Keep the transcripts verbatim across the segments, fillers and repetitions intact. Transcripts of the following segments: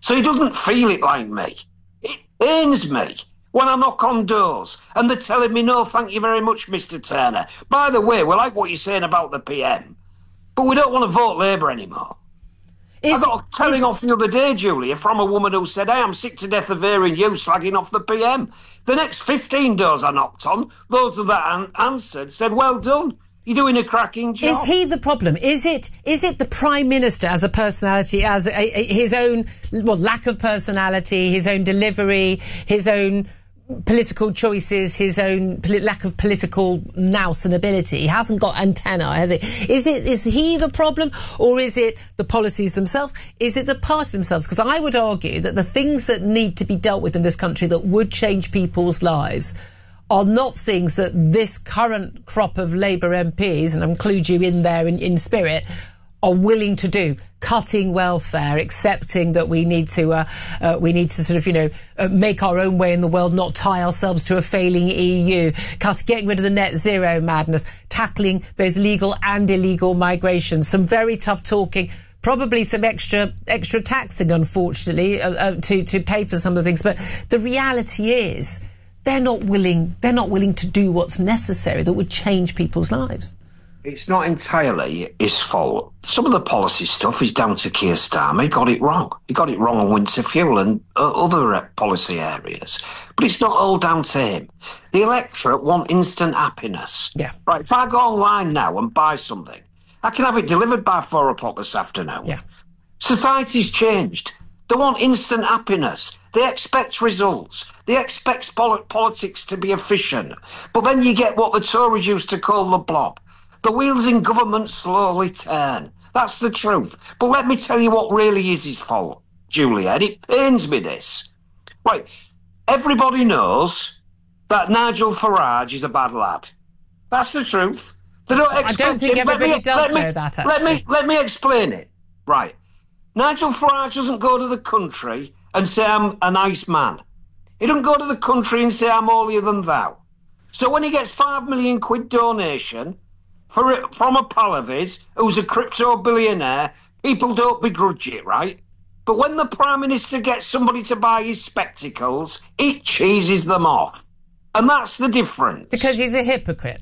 so he doesn't feel it like me. It pains me when I knock on doors and they're telling me, no, thank you very much, Mister Turner. By the way, we like what you're saying about the P M, but we don't want to vote Labour anymore. Is, I got a telling is... off the other day, Julia, from a woman who said, hey, I'm sick to death of hearing you slagging off the P M. The next fifteen doors I knocked on, those that an- answered said, well done. You're doing a cracking job. Is he the problem? Is it is it the Prime Minister as a personality, as a, a, his own well lack of personality, his own delivery, his own political choices, his own poli- lack of political nous and ability? He hasn't got antenna, has he? Is it is he the problem, or is it the policies themselves? Is it the party themselves? Because I would argue that the things that need to be dealt with in this country that would change people's lives are not things that this current crop of Labour M Ps, and I include you in there in, in spirit, are willing to do. Cutting welfare, accepting that we need to uh, uh, we need to sort of, you know, uh, make our own way in the world, not tie ourselves to a failing E U, cut, getting rid of the net zero madness, tackling both legal and illegal migration, some very tough talking, probably some extra extra taxing, unfortunately, uh, uh, to, to pay for some of the things. But the reality is they're not willing, they're not willing to do what's necessary that would change people's lives. It's not entirely his fault. Some of the policy stuff is down to Keir Starmer. He got it wrong. He got it wrong on winter fuel and uh, other uh, policy areas. But it's not all down to him. The electorate want instant happiness. Yeah. Right, if I go online now and buy something, I can have it delivered by four o'clock this afternoon. Yeah. Society's changed. They want instant happiness. They expect results. They expect pol- politics to be efficient. But then you get what the Tories used to call the blob. The wheels in government slowly turn. That's the truth. But let me tell you what really is his fault, Julia, and it pains me this. Right, everybody knows that Nigel Farage is a bad lad. That's the truth. They don't expect I don't think him. everybody me, does me, know that, actually. Let me, let me explain it. Right. Nigel Farage doesn't go to the country and say, I'm a nice man. He doesn't go to the country and say, I'm holier than thou. So when he gets five million quid donation for it, from a pal of his who's a crypto billionaire, people don't begrudge it, right? But when the Prime Minister gets somebody to buy his spectacles, it cheeses them off. And that's the difference. Because he's a hypocrite.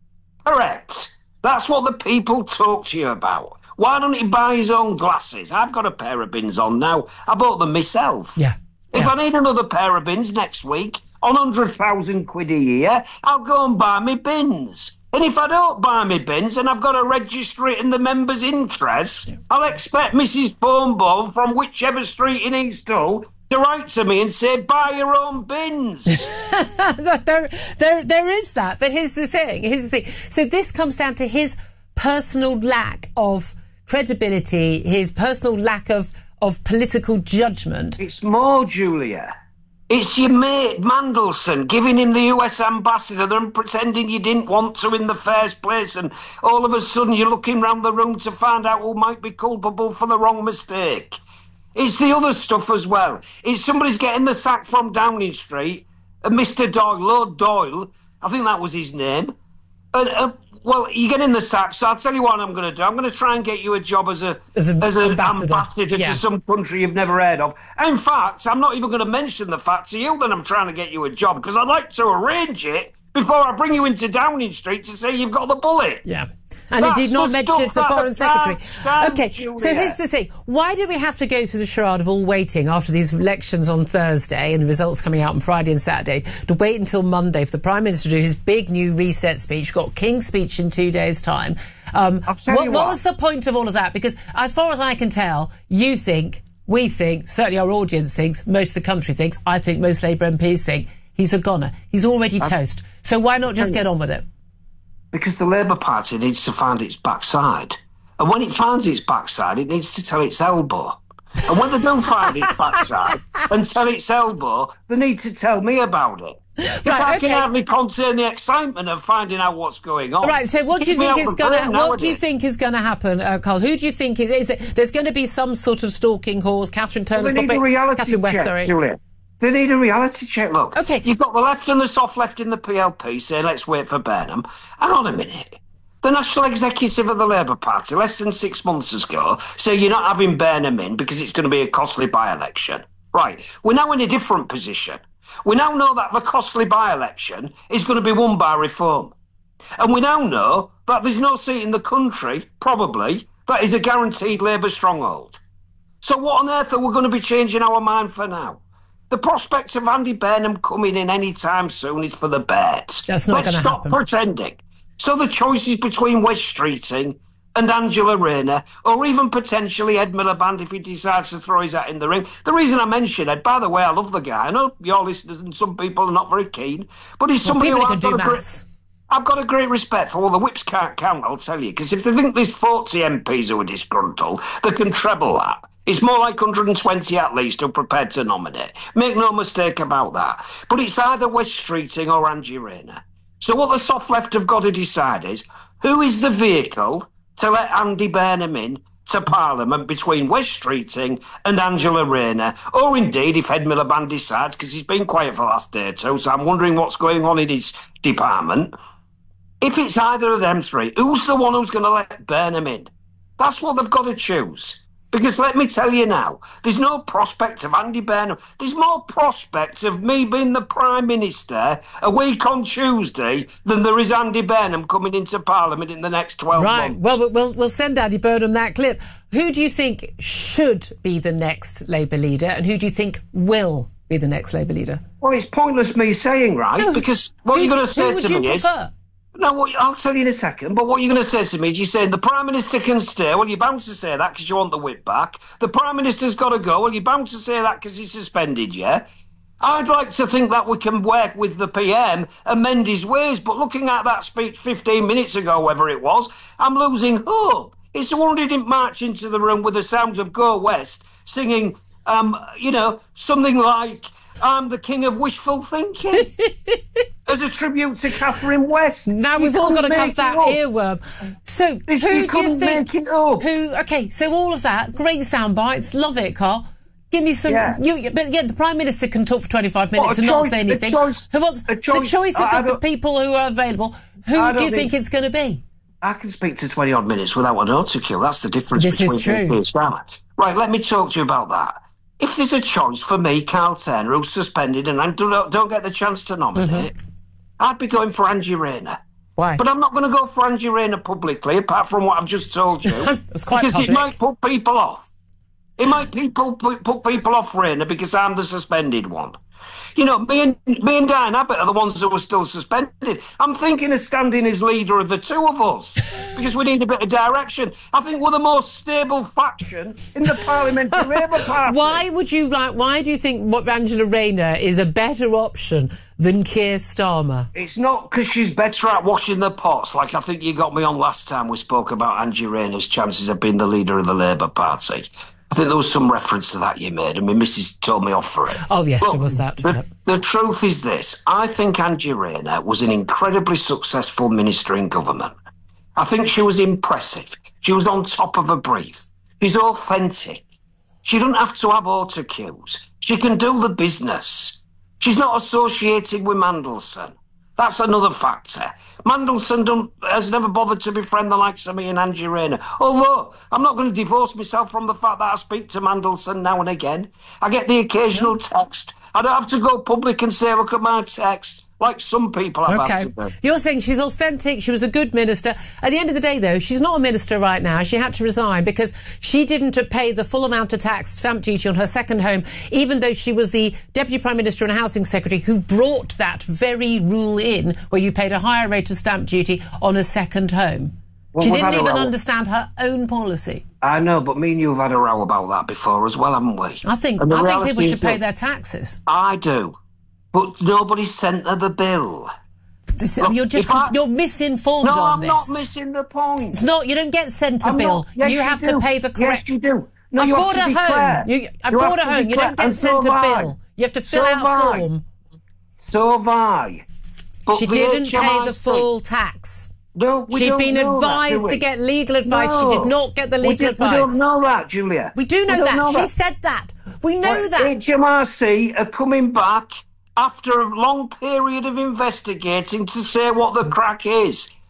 Correct. That's what the people talk to you about. Why don't he buy his own glasses? I've got a pair of bins on now. I bought them myself. Yeah. If yeah. I need another pair of bins next week, on one hundred thousand quid a year, I'll go and buy me bins. And if I don't buy me bins and I've got to register it in the members' interest, yeah. I'll expect Missus Bonebaum from whichever street in East Hull to write to me and say, buy your own bins. there, there, there is that. But here's the thing. Here's the thing. So this comes down to his personal lack of credibility, his personal lack of, of political judgment. It's more, Julia. It's your mate Mandelson giving him the U S ambassador and pretending you didn't want to in the first place, and all of a sudden you're looking round the room to find out who might be culpable for the wrong mistake. It's the other stuff as well. It's somebody's getting the sack from Downing Street, and Mister Doyle, Lord Doyle, I think that was his name, and uh, well, you get in the sack, so I'll tell you what I'm going to do. I'm going to try and get you a job as a as, a, as an ambassador, ambassador yeah. to some country you've never heard of. In fact, I'm not even going to mention the fact to you that I'm trying to get you a job, because I'd like to arrange it before I bring you into Downing Street to say you've got the bullet. Yeah. And he did not mention it to the Foreign Secretary. Okay, Julia. So here's the thing. Why do we have to go through the charade of all waiting after these elections on Thursday and the results coming out on Friday and Saturday to wait until Monday for the Prime Minister to do his big new reset speech? We've got King's speech in two days' time. Um, I'll tell what, you what what was the point of all of that? Because as far as I can tell, you think, we think, certainly our audience thinks, most of the country thinks, I think most Labour M Ps think, he's a goner. He's already I'm, toast. So why not just get on with it? Because the Labour Party needs to find its backside. And when it finds its backside, it needs to tell its elbow. And when they don't find its backside and tell its elbow, they need to tell me about it. If right, I okay. can hardly contain the excitement of finding out what's going on. Right, so what do you think is going to what do you think is going to happen, uh, Carl? Who do you think is, is it, there's going to be some sort of stalking horse? Catherine Turner's well, they need a reality Catherine West, check, sorry. Julia. They need a reality check. Look, okay. You've got the left and the soft left in the P L P saying, let's wait for Burnham. Hang on a minute. The National Executive of the Labour Party, less than six months ago, say you're not having Burnham in because it's going to be a costly by-election. Right, we're now in a different position. We now know that the costly by-election is going to be won by Reform. And we now know that there's no seat in the country, probably, that is a guaranteed Labour stronghold. So what on earth are we going to be changing our mind for now? The prospect of Andy Burnham coming in any time soon is for the birds. That's not going to happen. Let's stop pretending. So the choice is between Wes Streeting and Angela Rayner, or even potentially Ed Miliband if he decides to throw his hat in the ring. The reason I mention Ed, by the way, I love the guy. I know your listeners and some people are not very keen, but he's well, somebody who I've got, a great, I've got a great respect for. Well, the whips can't count, I'll tell you, because if they think there's forty M Ps who are disgruntled, they can treble that. It's more like one hundred twenty at least who are prepared to nominate. Make no mistake about that. But it's either Wes Streeting or Angie Rayner. So what the soft left have got to decide is, who is the vehicle to let Andy Burnham in to Parliament between Wes Streeting and Angela Rayner? Or indeed, if Ed Miliband decides, because he's been quiet for the last day or two, so I'm wondering what's going on in his department. If it's either of them three, who's the one who's going to let Burnham in? That's what they've got to choose. Because let me tell you now, there's no prospect of Andy Burnham. There's more prospects of me being the Prime Minister a week on Tuesday than there is Andy Burnham coming into Parliament in the next twelve right. months. Right, well, we'll we'll send Andy Burnham that clip. Who do you think should be the next Labour leader, and who do you think will be the next Labour leader? Well, it's pointless me saying, right? No. Because what who, you're going to say who to would me you is... prefer? No, what, I'll tell you in a second, but what you're going to say to me, you're saying the Prime Minister can stay. Well, you're bound to say that because you want the whip back. The Prime Minister's got to go. Well, you're bound to say that because he's suspended, yeah? I'd like to think that we can work with the P M and mend his ways, but looking at that speech fifteen minutes ago, whether it was, I'm losing hope. It's the one who didn't march into the room with the sounds of Go West singing, um, you know, something like, I'm the king of wishful thinking. As a tribute to Catherine West. Now you we've all got to have that up. earworm. So This, who you do you think? Make it up. Who? Okay, so all of that, great sound bites, love it, Carl. Give me some. Yeah. You, but yeah, the Prime Minister can talk for twenty-five minutes What, and choice, not say anything. Choice, who wants the choice, choice of I, the, I the people who are available? Who I do you think, think it's going to be? I can speak to twenty odd minutes without an autocue. That's the difference This between is true. me and Scarlett. Right, let me talk to you about that. If there's a choice for me, Carl Turner, who's suspended and I don't, don't get the chance to nominate, mm-hmm. I'd be going for Angie Rayner. Why? But I'm not going to go for Angie Rayner publicly, apart from what I've just told you. It's quite because public. It might put people off. It might people put, put people off Rayner because I'm the suspended one. You know, me and, me and Diane Abbott are the ones who are still suspended. I'm thinking of standing as leader of the two of us because we need a bit of direction. I think we're the most stable faction in the Parliamentary Labour Party. Why would you like? Why do you think what Angela Rayner is a better option than Keir Starmer? It's not because she's better at washing the pots, like I think you got me on last time we spoke about Angie Rayner's chances of being the leader of the Labour Party. I think there was some reference to that you made, and my missus told me off for it. Oh, yes, but there was that. The, yep. the truth is this. I think Angie Rayner was an incredibly successful minister in government. I think she was impressive. She was on top of her brief. She's authentic. She doesn't have to have autocues. She can do the business. She's not associated with Mandelson. That's another factor. Mandelson don't, has never bothered to befriend the likes of me and Angie Rayner. Although, I'm not going to divorce myself from the fact that I speak to Mandelson now and again. I get the occasional text. I don't have to go public and say, look at my text, like some people have okay. had to do. You're saying she's authentic, she was a good minister. At the end of the day, though, she's not a minister right now. She had to resign because she didn't pay the full amount of tax, stamp duty on her second home, even though she was the Deputy Prime Minister and Housing Secretary who brought that very rule in where you paid a higher rate of stamp duty on a second home. Well, she didn't even understand her own policy. I know, but me and you have had a row about that before as well, haven't we? I think, I think people should pay their taxes. I do. But nobody sent her the bill. This, Look, you're just I, you're misinformed no, on I'm this. No, I'm not missing the point. It's not. You don't get sent a I'm bill. Yes, you have you to pay the correct. Yes, you do. No, I you bought have to a be home. clear. You, I you bought a home. You don't get sent so a I. bill. You have to fill so out a form. So have I. But she didn't H M I C pay the full tax. No, we She'd don't been know advised that, to get legal advice. No. She did not get the legal we did, advice. We don't know that, Julia. We do know, we that. know She that. said that. We know well, that. H M R C are coming back after a long period of investigating to say what the crack is.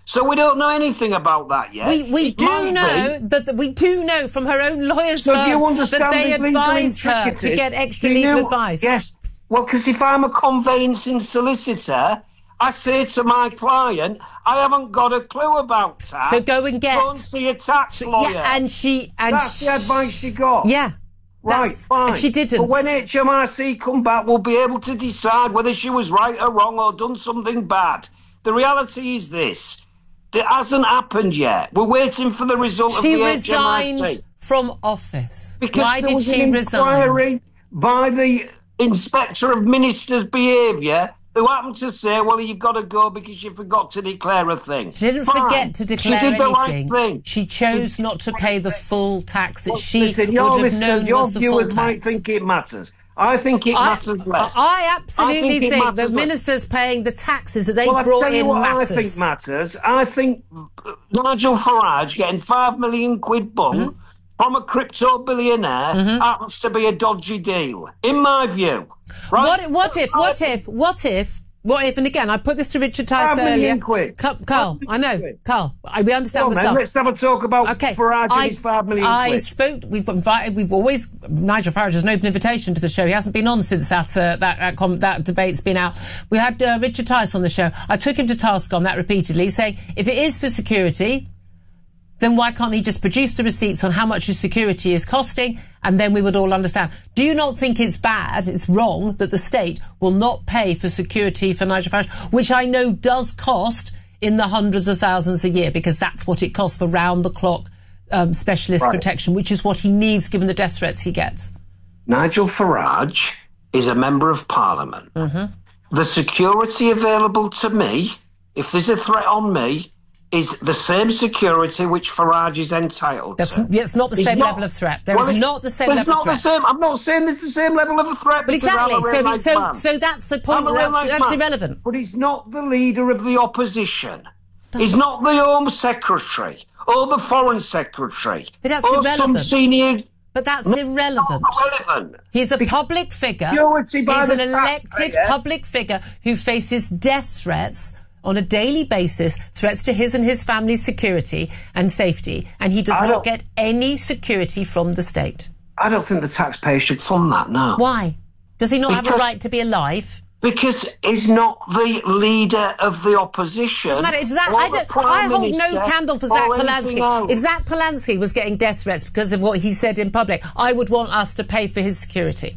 So we don't know anything about that yet. We we It do might know be. that, that we do know from her own lawyers So do you firms that understand they the legal advised her to intricacies? get extra Do you legal know- advice. Yes. Well, because if I'm a conveyancing solicitor, I say to my client, I haven't got a clue about tax. So go and get- Go and see a tax lawyer. Yeah, and she and That's the advice she got. Yeah. Right, That's- fine. and she didn't. But when H M R C come back, we'll be able to decide whether she was right or wrong or done something bad. The reality is this. It hasn't happened yet. We're waiting for the result She of the H M R C. resigned from office. Because Why there did was she an resign? inquiry by the Inspector of Ministers' Behaviour, who happened to say, well, you've got to go because you forgot to declare a thing. She didn't Fine. forget to declare she did the anything. Right thing. She chose not to pay the full tax that Well, she listen, your would have listeners- known your was the full viewers might tax. think it matters. I think it I, matters less. I absolutely I think it think matters that less. ministers paying the taxes that they Well, I'll brought tell you in what matters. I think matters. I think Nigel Farage getting five million quid bung Mm-hmm. from a crypto billionaire happens to be a dodgy deal, in my view. Right? What, what if, what if, what if, what if, and again, I put this to Richard Tice Five million earlier. quid. Carl, Carl, I know, quid. Carl, I, we understand Come the on, then, sum. let's have a talk about Okay, Farage I, and his five million I quid. spoke. We've invited. We've always Nigel Farage has an open invitation to the show. He hasn't been on since that uh, that that, com, that debate's been out. We had uh, Richard Tice on the show. I took him to task on that repeatedly, saying if it is for security, then why can't he just produce the receipts on how much his security is costing, and then we would all understand. Do you not think it's bad, it's wrong, that the state will not pay for security for Nigel Farage, which I know does cost in the hundreds of thousands a year, because that's what it costs for round-the-clock um, specialist Right. protection, which is what he needs given the death threats he gets? Nigel Farage is a member of Parliament. Mm-hmm. The security available to me, if there's a threat on me, is the same security which Farage is entitled That's, to. yeah, it's not the It's same not- level of threat. There well, is it- not the same well, level of It's not threat. the same. I'm not saying it's the same level of a threat. But because I'm exactly, a real so, nice so, man. so that's the point. I'm a real That's, nice that's man. irrelevant. But he's not the leader of the opposition. He's not the Home Secretary or the Foreign Secretary But that's or some irrelevant. senior. But that's irrelevant. Not relevant. He's a public figure. Security by He's the an elected taxpayer. public figure who faces death threats on a daily basis, threats to his and his family's security and safety, and he does I not don't- get any security from the state. I don't think the taxpayer should fund that, no. Why? Does he not have a Because- right to be alive? Because he's not the leader of the opposition. Doesn't matter. If Zach, or I, the don't, Prime I hold Minister no candle for or Zach anything Polanski. else. If Zach Polanski was getting death threats because of what he said in public, I would want us to pay for his security.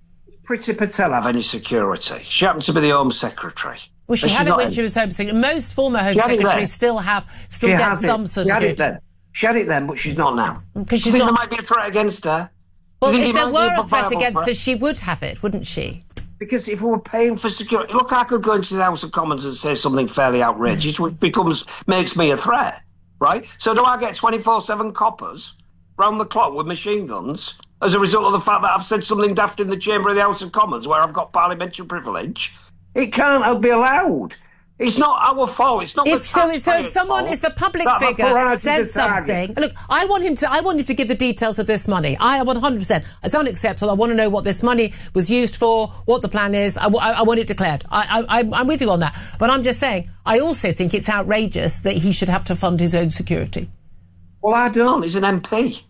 Priti Patel have any security? She happens to be the Home Secretary. Well, she Has had it not when any? she was Home Secretary. Most former Home She had it Secretaries then. still have, still She get has it. some sort She of had it security. then. She had it then, but she's not now. Because Do she's you think not. there might be a threat against her? Do Well, you think if it there might be were a threat viable against threat? her, she would have it, wouldn't she? Because if we were paying for security, look, I could go into the House of Commons and say something fairly outrageous, which becomes makes me a threat, right? So do I get twenty-four seven coppers round the clock with machine guns as a result of the fact that I've said something daft in the chamber of the House of Commons where I've got parliamentary privilege? It can't be allowed. It's not our fault. It's not If the so, so if taxpayers' someone, fault if a public that the figure Farage is says the target. something, look, I want him to, I want him to give the details of this money. I one hundred percent. It's unacceptable. I want to know what this money was used for, what the plan is. I, I, I want it declared. I, I, I'm with you on that. But I'm just saying, I also think it's outrageous that he should have to fund his own security. Well, I don't. He's an M P.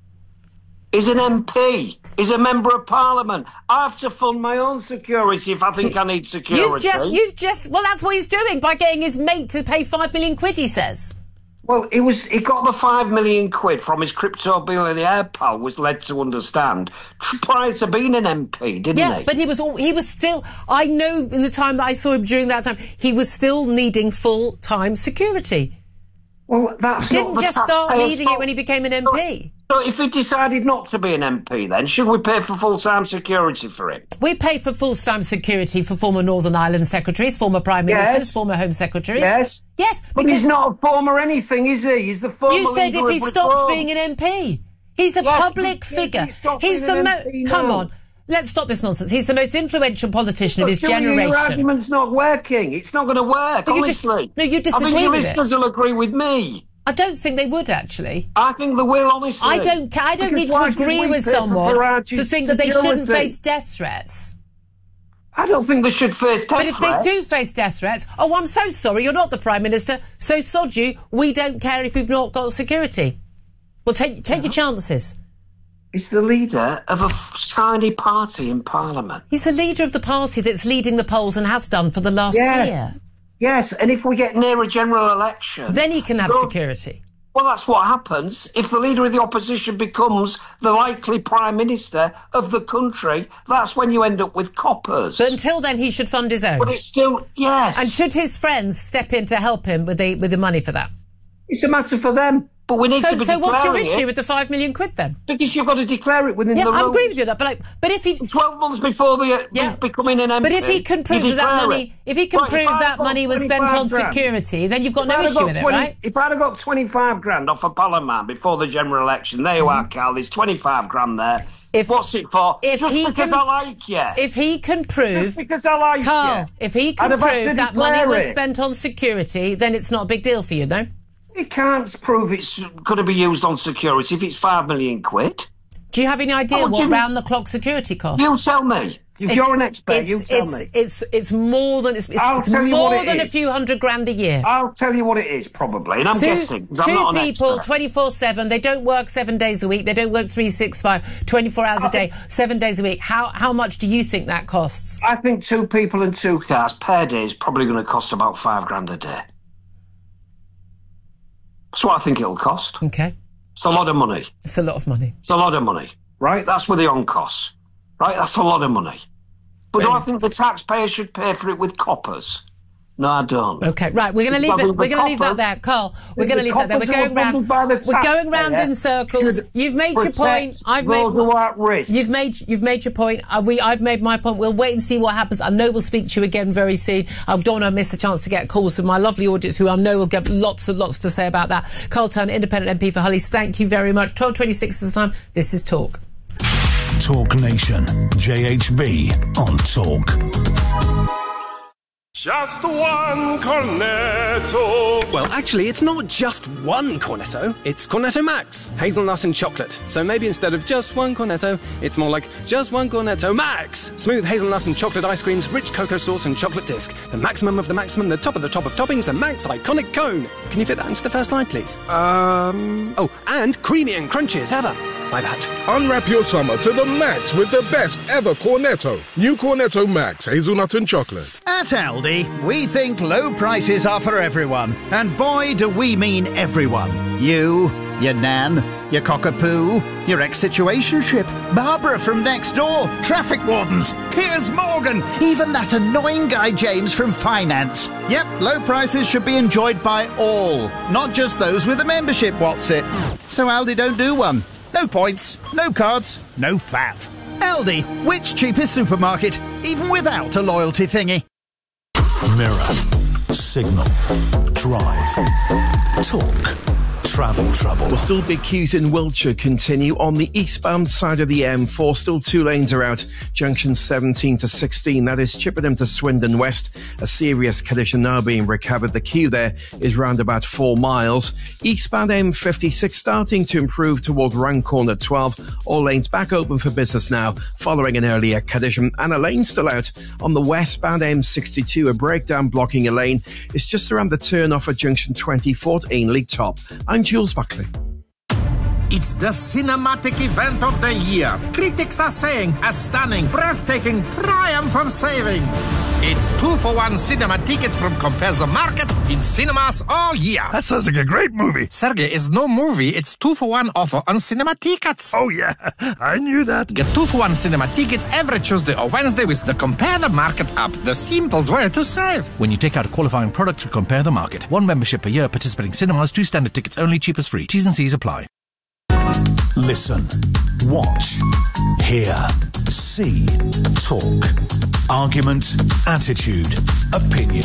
He's an M P. He's a member of Parliament. I have to fund my own security if I think I need security. You've just, you've just, well, that's what he's doing by getting his mate to pay five million quid, he says. Well, he was he got the five million quid from his crypto billionaire pal, was led to understand, tr- prior to being an M P, didn't Yeah, he? but he was all, he was still, I know in the time that I saw him during that time, he was still needing full-time security. Well, that's Didn't not the just start taxpayers' needing fault. it when he became an M P. So if he decided not to be an M P, then should we pay for full-time security for him? We pay for full-time security for former Northern Ireland secretaries, former Prime Ministers, Yes. former Home Secretaries. Yes. Yes, But because he's not a former anything, is he? He's the former you said leader if he of stopped Reform. being an M P. He's a Yes, public he- figure. he stopped He's being the an mo- M P Come now. on. Let's stop this nonsense. He's the most influential politician of his Look, Julia, generation. Your argument's not working. It's not going to work, But you dis- honestly. no, you I disagree think your with it. listeners will agree with me. I don't think they would, actually. I think they will, honestly. I don't. ca- I don't Because need to why should agree we with pay for someone Farage's to think that they shouldn't security? face death threats. I don't think they should face death But if threats. they do face death threats, oh, I'm so sorry, you're not the Prime Minister, so sod you, we don't care if you've not got security. Well, take take your chances. He's the leader of a tiny party in Parliament. He's the leader of the party that's leading the polls and has done for the last Yeah. year. Yes, and if we get near a general election... Then he can have well, security. Well, that's what happens. If the leader of the opposition becomes the likely Prime Minister of the country, that's when you end up with coppers. But until then, he should fund his own. But it's still... Yes. And should his friends step in to help him with the, with the money for that? It's a matter for them. But we need So, to be so what's your declaring issue it, with the five million quid then? because you've got to declare it within Yeah, the I rules. agree with you that, but like, but if he, Twelve months before the uh, Yeah. becoming an M P, but if he can prove you that, that declare money, it. if he can Right, if prove I'd that got money was spent twenty-five on grand, security, then you've got if no I'd have issue got with it, twenty right? If I'd have got twenty-five grand off a Parliament before the general election, there you are, Carl. There's twenty-five grand there. If- What's it for? if Just he because can- I like you. If he can prove, Just because I like Carl, you. if he I'd can have had to prove that money declare was it. spent on security, then it's not a big deal for you, no? He can't prove it's going to be used on security if it's five million quid. Do you have any idea Oh, what Jimmy- round-the-clock security costs? You tell me. If you're an expert, it's, you tell it's, me. It's it's more than it's, it's, I'll it's tell you more what it than a is. few hundred grand a year. I'll tell you what it is, probably, and I'm Two, guessing. 'cause I'm two not an people, expert. twenty-four seven. They don't work seven days a week. They don't work three sixty-five, twenty-four hours a day, seven days a week. How how much do you think that costs? I think two people and two cars per day is probably going to cost about five grand a day. That's what I think it'll cost. Okay, It's a lot of money. it's a lot of money. It's a lot of money, right? That's with the on costs, right? That's a lot of money. But do I think the taxpayer should pay for it with coppers? No, I don't. Okay, right. We're going to leave Well, it. the We're going to leave that coppers- there, Carl. We're the going to leave that there. We're coppers who are going round. funded by the We're going round taxpayer in circles. should You've made your protect point. I've made. those who are at risk. You've made. You've made your point. Uh, we. I've made my point. We'll wait and see what happens. I know we'll speak to you again very soon. I don't want to miss the chance to get calls from my lovely audience, who I know will give lots and lots to say about that. Carl Turner, Independent M P for Hulleys. Thank you very much. twelve twenty-six is the time. This is Talk. Talk Nation, J H B on Talk. Just one cornetto. Well, actually, it's not just one Cornetto. It's Cornetto Max, hazelnut and chocolate. So maybe instead of just one Cornetto, it's more like just one Cornetto Max. Smooth hazelnut and chocolate ice creams, rich cocoa sauce and chocolate disc. The maximum of the maximum, the top of the top of toppings, the Max iconic cone. Can you fit that into the first line, please? Um... Oh, and creamy and crunchy as ever. My bad. Unwrap your summer to the max with the best ever Cornetto. New Cornetto Max, hazelnut and chocolate. At Aldi, we think low prices are for everyone. And boy, do we mean everyone. You, your nan, your cockapoo, your ex-situationship, Barbara from next door, traffic wardens, Piers Morgan, even that annoying guy James from finance. Yep, low prices should be enjoyed by all, not just those with a membership, what's it? So Aldi don't do one. No points, no cards, no faff. Aldi, which cheapest supermarket, even without a loyalty thingy. Mirror, Signal, Drive, Talk, Travel Trouble. Well, still big queues in Wiltshire continue on the eastbound side of the M four. Still two lanes are out. Junction seventeen to sixteen. That is Chippenham to Swindon West. A serious condition now being recovered. The queue there is round about four miles. Eastbound M fifty-six starting to improve toward Runcorn at twelve. All lanes back open for business now following an earlier condition. And a lane still out on the westbound M sixty-two. A breakdown blocking a lane. It's just around the turn off at Junction twenty-four at Ainley Top. I'm Jules Buckley. It's the cinematic event of the year. Critics are saying a stunning, breathtaking triumph of savings. It's two for one cinema tickets from Compare the Market in cinemas all year. That sounds like a great movie. Sergey, is no movie. It's two for one offer on cinema tickets. Oh yeah, I knew that. Get two for one cinema tickets every Tuesday or Wednesday with the Compare the Market app. The simplest way to save. When you take out a qualifying product to Compare the Market. One membership per year, participating cinemas, two standard tickets only, cheapest free. T's and C's apply. Listen, watch, hear, see, talk. Argument, attitude, opinion.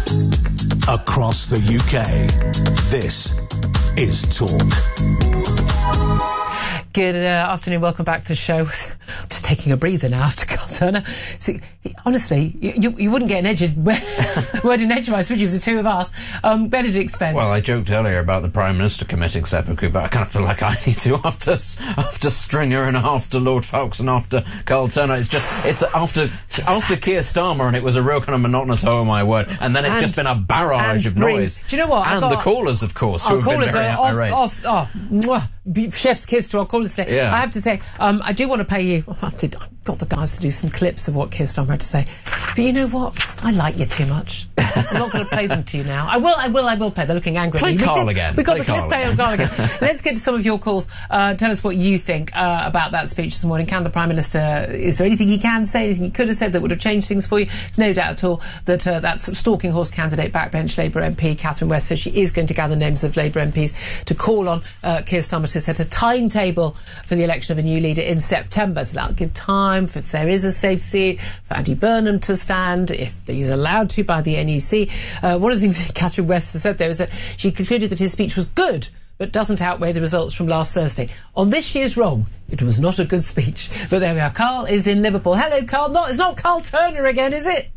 Across the U K, this is Talk. Good uh, afternoon. Welcome back to the show. I'm just taking a breather now after God. Turner. So, he, honestly, you, you, you wouldn't get an edged word in edgewise, would you, with the two of us? Um, Benedict Spence. Well, I joked earlier about the Prime Minister committing seppuku, but I kind of feel like I need to after after Stringer and after Lord Foulkes and after Carl Turner. It's just it's after after Keir Starmer, and it was a real kind of monotonous oh my word, and then it's and, just been a barrage of noise. Do you know what? And got, the callers, of course, who have callers been very are irate. Off, off, oh, mwah, chef's kiss to our callers today. Yeah. I have to say, um, I do want to pay you. I did. I got the guys to do some clips of what Keir Starmer had to say, but you know what? I like you too much. I'm not going to play them to you now. I will. I will. I will play. They're looking angry. Play at me. Carl we did, again. We got play the let's play Carl again. Let's get to some of your calls. Uh, tell us what you think uh, about that speech this morning. Can the Prime Minister? Is there anything he can say? Anything he could have said that would have changed things for you? There's no doubt at all that uh, that stalking horse candidate, backbench Labour M P Catherine West, says she is going to gather names of Labour M Ps to call on uh, Keir Starmer to set a timetable for the election of a new leader in September. So that'll give time for if there is a safe seat for Andy Burnham to stand, if he's allowed to by the N E C. Uh, one of the things that Catherine West has said there is that she concluded that his speech was good, but doesn't outweigh the results from last Thursday. On this, she is wrong. It was not a good speech. But there we are. Carl is in Liverpool. Hello, Carl. No, it's not Carl Turner again, is it?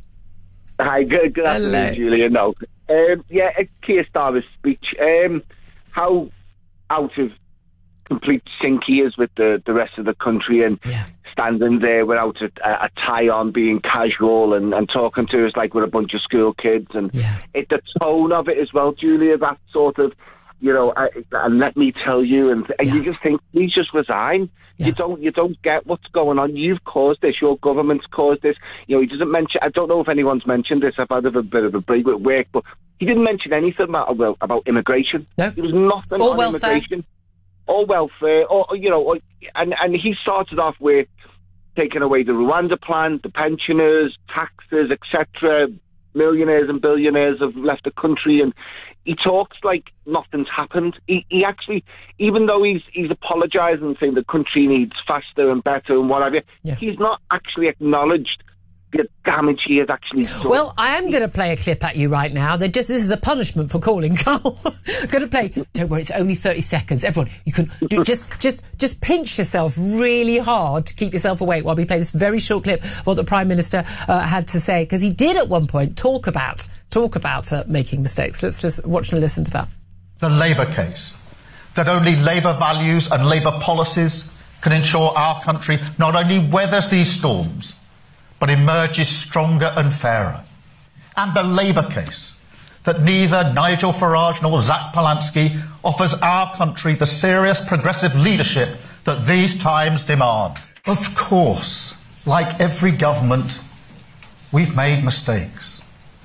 Hi, good, good afternoon, Julia. No. Um, yeah, Keir Starmer's speech. Um, how out of complete sync he is with the, the rest of the country, and yeah. standing there without a, a tie on, being casual and, and talking to us like we're a bunch of school kids. And yeah. it, the tone of it as well, Julia, that sort of, you know, I, and let me tell you, and, and yeah. you just think, please just resign. Yeah. You don't, you don't get what's going on. You've caused this. Your government's caused this. You know, he doesn't mention. I don't know if anyone's mentioned this. I've had a bit of a break with work, but he didn't mention anything about well, about immigration. No. There was nothing or on welfare. immigration, or welfare, or you know, or, and and he started off with taking away the Rwanda plan, the pensioners, taxes, et cetera. Millionaires and billionaires have left the country, and he talks like nothing's happened. He, he actually, even though he's he's apologising and saying the country needs faster and better and whatever, yeah. he's not actually acknowledged the damage he has actually done. Well, I am going to play a clip at you right now. They just this is a punishment for calling, Carl. I'm going to play. Don't worry, it's only thirty seconds. Everyone, you can do, just just just pinch yourself really hard to keep yourself awake while we play this very short clip of what the Prime Minister uh, had to say, because he did at one point talk about talk about uh, making mistakes. Let's just watch and listen to that. The Labour case, that only Labour values and Labour policies can ensure our country not only weathers these storms, but emerges stronger and fairer. And the Labour case, that neither Nigel Farage nor Zach Polanski offers our country the serious progressive leadership that these times demand. Of course, like every government, we've made mistakes.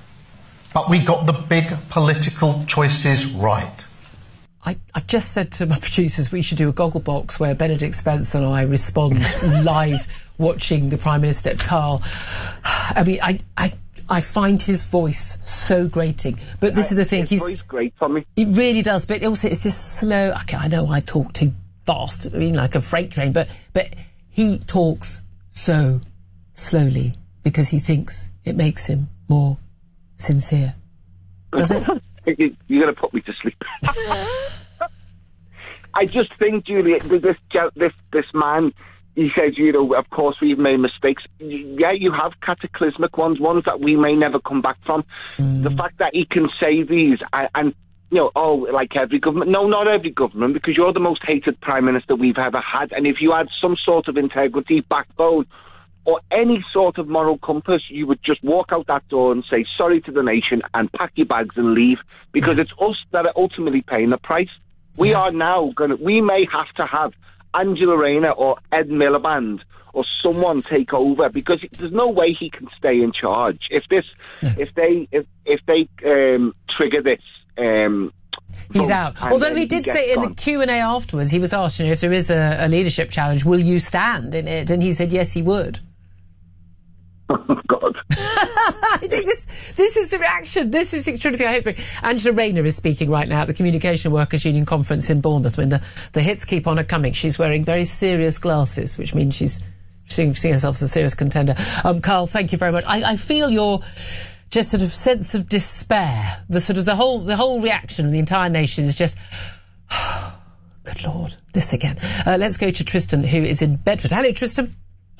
But we got the big political choices right. I, I've just said to my producers we should do a goggle box where Benedict Spence and I respond live watching the Prime Minister, Carl. I mean, I, I, I find his voice so grating. But this I, is the thing. His he's voice great for me. It really does. But also it's this slow... Okay, I know I talk too fast, I mean, like a freight train, but, but he talks so slowly because he thinks it makes him more sincere. Does it? You're going to put me to sleep. I just think, Julia, this this this man, he says, you know, of course we've made mistakes. Yeah, you have cataclysmic ones, ones that we may never come back from. Mm. The fact that he can say these and, and, you know, oh, like every government. No, not every government, because you're the most hated Prime Minister we've ever had. And if you had some sort of integrity, backbone, or any sort of moral compass, you would just walk out that door and say sorry to the nation and pack your bags and leave, because it's us that are ultimately paying the price. We yeah. are now going to, we may have to have Angela Rayner or Ed Miliband or someone take over, because there's no way he can stay in charge. If this, yeah. if they, if, if they um, trigger this, um, he's out. Although he did he say in gone. the Q and A afterwards, he was asked, you know, if there is a, a leadership challenge, will you stand in it? And he said yes, he would. Oh, God. I think this this is the reaction. This is the extraordinary thing. I hope for. Angela Rayner is speaking right now at the Communication Workers Union conference in Bournemouth. When the, the hits keep on her coming, she's wearing very serious glasses, which means she's seeing, seeing herself as a serious contender. Um, Carl, thank you very much. I, I feel your just sort of sense of despair. The sort of the whole the whole reaction of the entire nation is just, oh, good Lord, this again. Uh, let's go to Tristan, who is in Bedford. Hello, Tristan.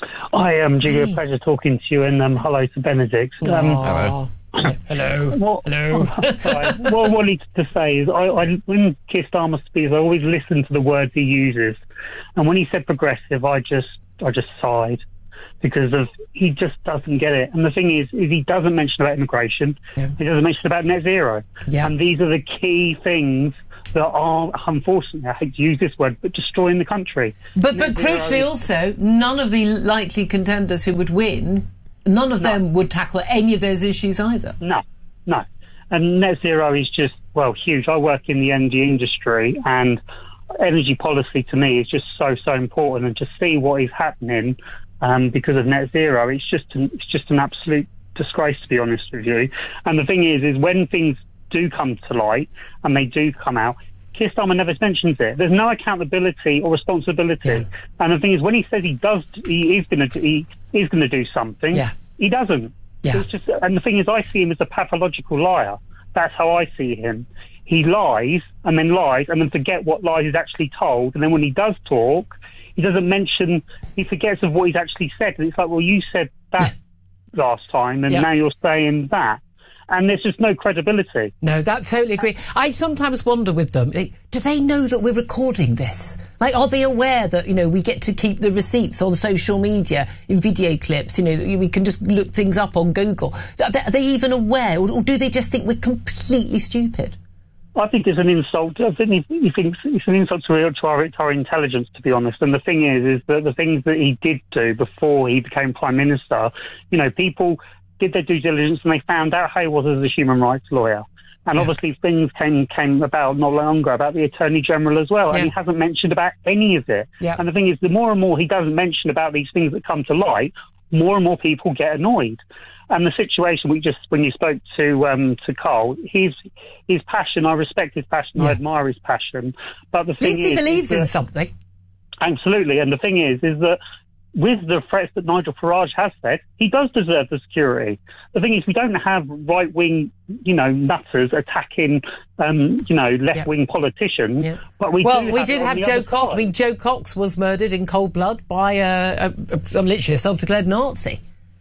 Hi, um, Julia, hey. Pleasure talking to you, and um, hello to Benedict. Um, hello. Hello. What, hello. right, what I wanted to say is, I, I, when Keir Starmer speaks, I always listen to the words he uses, and when he said progressive, I just, I just sighed because of he just doesn't get it. And the thing is, is he doesn't mention about immigration, yeah. he doesn't mention about net zero, yeah. and these are the key things that are, unfortunately, I hate to use this word, but destroying the country. But net but crucially zero. Also, none of the likely contenders who would win, none of no. them would tackle any of those issues either. No, no. And net zero is just, well, huge. I work in the energy industry, and energy policy to me is just so, so important. And to see what is happening um, because of net zero, it's just an, it's just an absolute disgrace, to be honest with you. And the thing is, is when things do come to light and they do come out, Keir Starmer never mentions it. There's no accountability or responsibility. Yeah. And the thing is, when he says he does, he is going to, he is going to do something. Yeah. He doesn't. Yeah. It's just, and the thing is, I see him as a pathological liar. That's how I see him. He lies and then lies and then forget what lies he's actually told. And then when he does talk, he doesn't mention. He forgets of what he's actually said. And it's like, well, you said that last time, and yeah. now you're saying that. And there's just no credibility. No, that totally agree. I sometimes wonder with them, like, do they know that we're recording this? Like, are they aware that, you know, we get to keep the receipts on social media, in video clips, you know, we can just look things up on Google? Are they, are they even aware, or, or do they just think we're completely stupid? I think it's an insult. I think he, he thinks it's an insult to, to, our, to our intelligence, to be honest. And the thing is, is that the things that he did do before he became Prime Minister, you know, people did their due diligence and they found out how he was as a human rights lawyer. And yeah. obviously things came came about not long ago about the Attorney General as well, yeah. and he hasn't mentioned about any of it. Yeah. And the thing is, the more and more he doesn't mention about these things that come to light, more and more people get annoyed. And the situation we just, when you spoke to um, to Carl, his his passion, I respect his passion, yeah. I admire his passion. But the thing At least is, he believes is in that, something. Absolutely. And the thing is, is that with the threats that Nigel Farage has said, he does deserve the security. The thing is, we don't have right-wing, you know, nutters attacking, um, you know, left-wing yeah. politicians. Yeah. But we well, do we have did have Joe Cox. I mean, Joe Cox was murdered in cold blood by a, a, a, a literally a self-declared Nazi.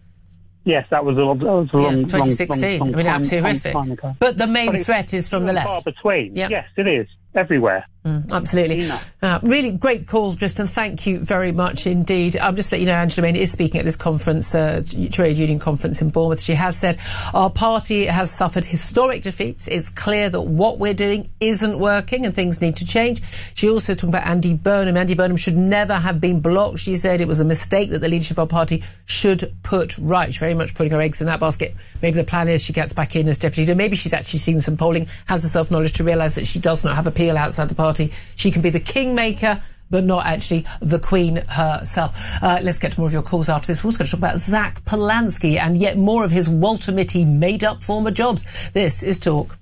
Yes, that was a, that was a long, yeah, twenty sixteen. long, long, long I mean, time, absolutely horrific. Time but the main but threat is from the left. Far between. Yep. Yes, it is. Everywhere. Mm, absolutely. You know. uh, really great calls, Tristan. Thank you very much indeed. I'm just let you know, Angela Rayner is speaking at this conference, uh, trade union conference in Bournemouth. She has said our party has suffered historic defeats. It's clear that what we're doing isn't working and things need to change. She also talked about Andy Burnham. Andy Burnham should never have been blocked. She said it was a mistake that the leadership of our party should put right. She's very much putting her eggs in that basket. Maybe the plan is she gets back in as deputy leader. Maybe she's actually seen some polling, has the self-knowledge to realise that she does not have appeal outside the party. She can be the kingmaker, but not actually the Queen herself. Uh, let's get to more of your calls after this. We're also going to talk about Zach Polanski and yet more of his Walter Mitty made-up former jobs. This is Talk.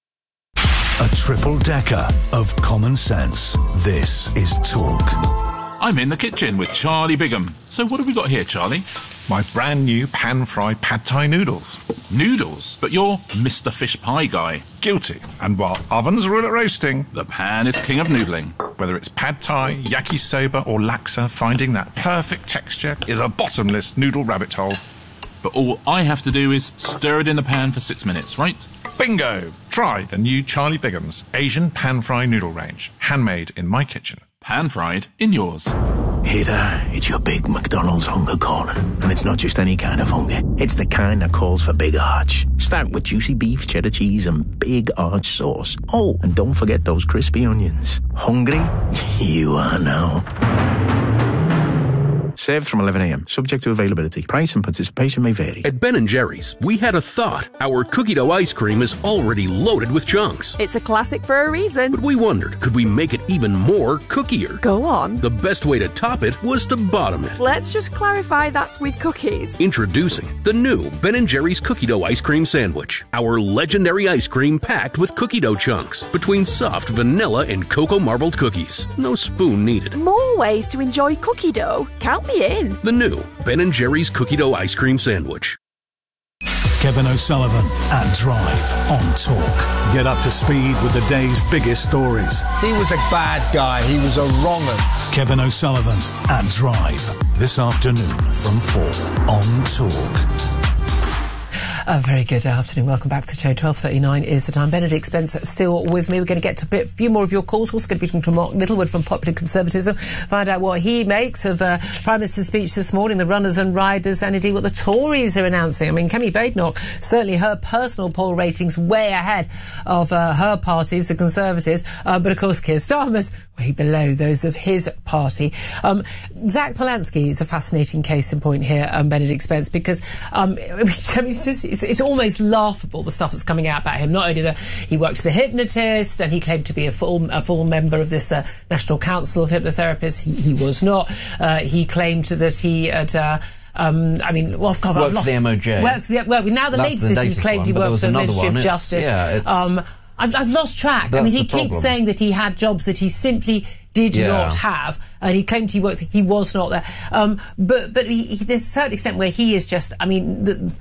A triple-decker of common sense. This is Talk. I'm in the kitchen with Charlie Bigham. So what have we got here, Charlie? My brand new pan-fried pad thai noodles. Noodles? But you're Mister Fish Pie guy. Guilty. And while ovens rule at roasting, the pan is king of noodling. Whether it's pad thai, yakisoba or laksa, finding that perfect texture is a bottomless noodle rabbit hole. But all I have to do is stir it in the pan for six minutes, right? Bingo! Try the new Charlie Bigham's Asian pan-fried noodle range. Handmade in my kitchen. Pan-fried in yours. Hey there, it's your big McDonald's hunger calling. And it's not just any kind of hunger. It's the kind that calls for big arch. Start with juicy beef, cheddar cheese and big arch sauce. Oh, and don't forget those crispy onions. Hungry? You are now. Served from eleven a.m. Subject to availability. Price and participation may vary. At Ben and Jerry's, we had a thought. Our cookie dough ice cream is already loaded with chunks. It's a classic for a reason. But we wondered, could we make it even more cookier? Go on. The best way to top it was to bottom it. Let's just clarify that's with cookies. Introducing the new Ben and Jerry's cookie dough ice cream sandwich. Our legendary ice cream packed with cookie dough chunks between soft vanilla and cocoa marbled cookies. No spoon needed. More ways to enjoy cookie dough. Count me in. The new Ben and Jerry's cookie dough ice cream sandwich. Kevin O'Sullivan at Drive on Talk. Get up to speed with the day's biggest stories. He was a bad guy. He was a wrong un. Kevin O'Sullivan at Drive this afternoon from four on Talk. A very good afternoon. Welcome back to the show. twelve thirty-nine is the time. Benedict Spence still with me. We're going to get to a bit, few more of your calls. We're also going to be talking to Mark Littlewood from Popular Conservatism. Find out what he makes of uh, Prime Minister's speech this morning, the runners and riders, and indeed what the Tories are announcing. I mean, Kemi Badenoch, certainly her personal poll ratings way ahead of uh, her parties, the Conservatives. Uh, but of course, Keir Starmer's way below those of his party. Um, Zach Polanski is a fascinating case in point here, um, Benedict Spence, because um, I mean, it's just It's, it's almost laughable, the stuff that's coming out about him. Not only that he works as a hypnotist and he claimed to be a full a full member of this uh, National Council of Hypnotherapists. He, he was not. Uh, he claimed that he had... Uh, Um, I mean, well, God, works I've lost... the M O J. Works the, well, now the That's latest the is he claimed one, he worked for the Ministry one. of It's, Justice. Yeah, it's, um, I've, I've lost track. I mean, he keeps problem. saying that he had jobs that he simply did Yeah. not have, and he claimed he worked. He was not there. Um, but but he, he, there's a certain extent where he is just. I mean. The,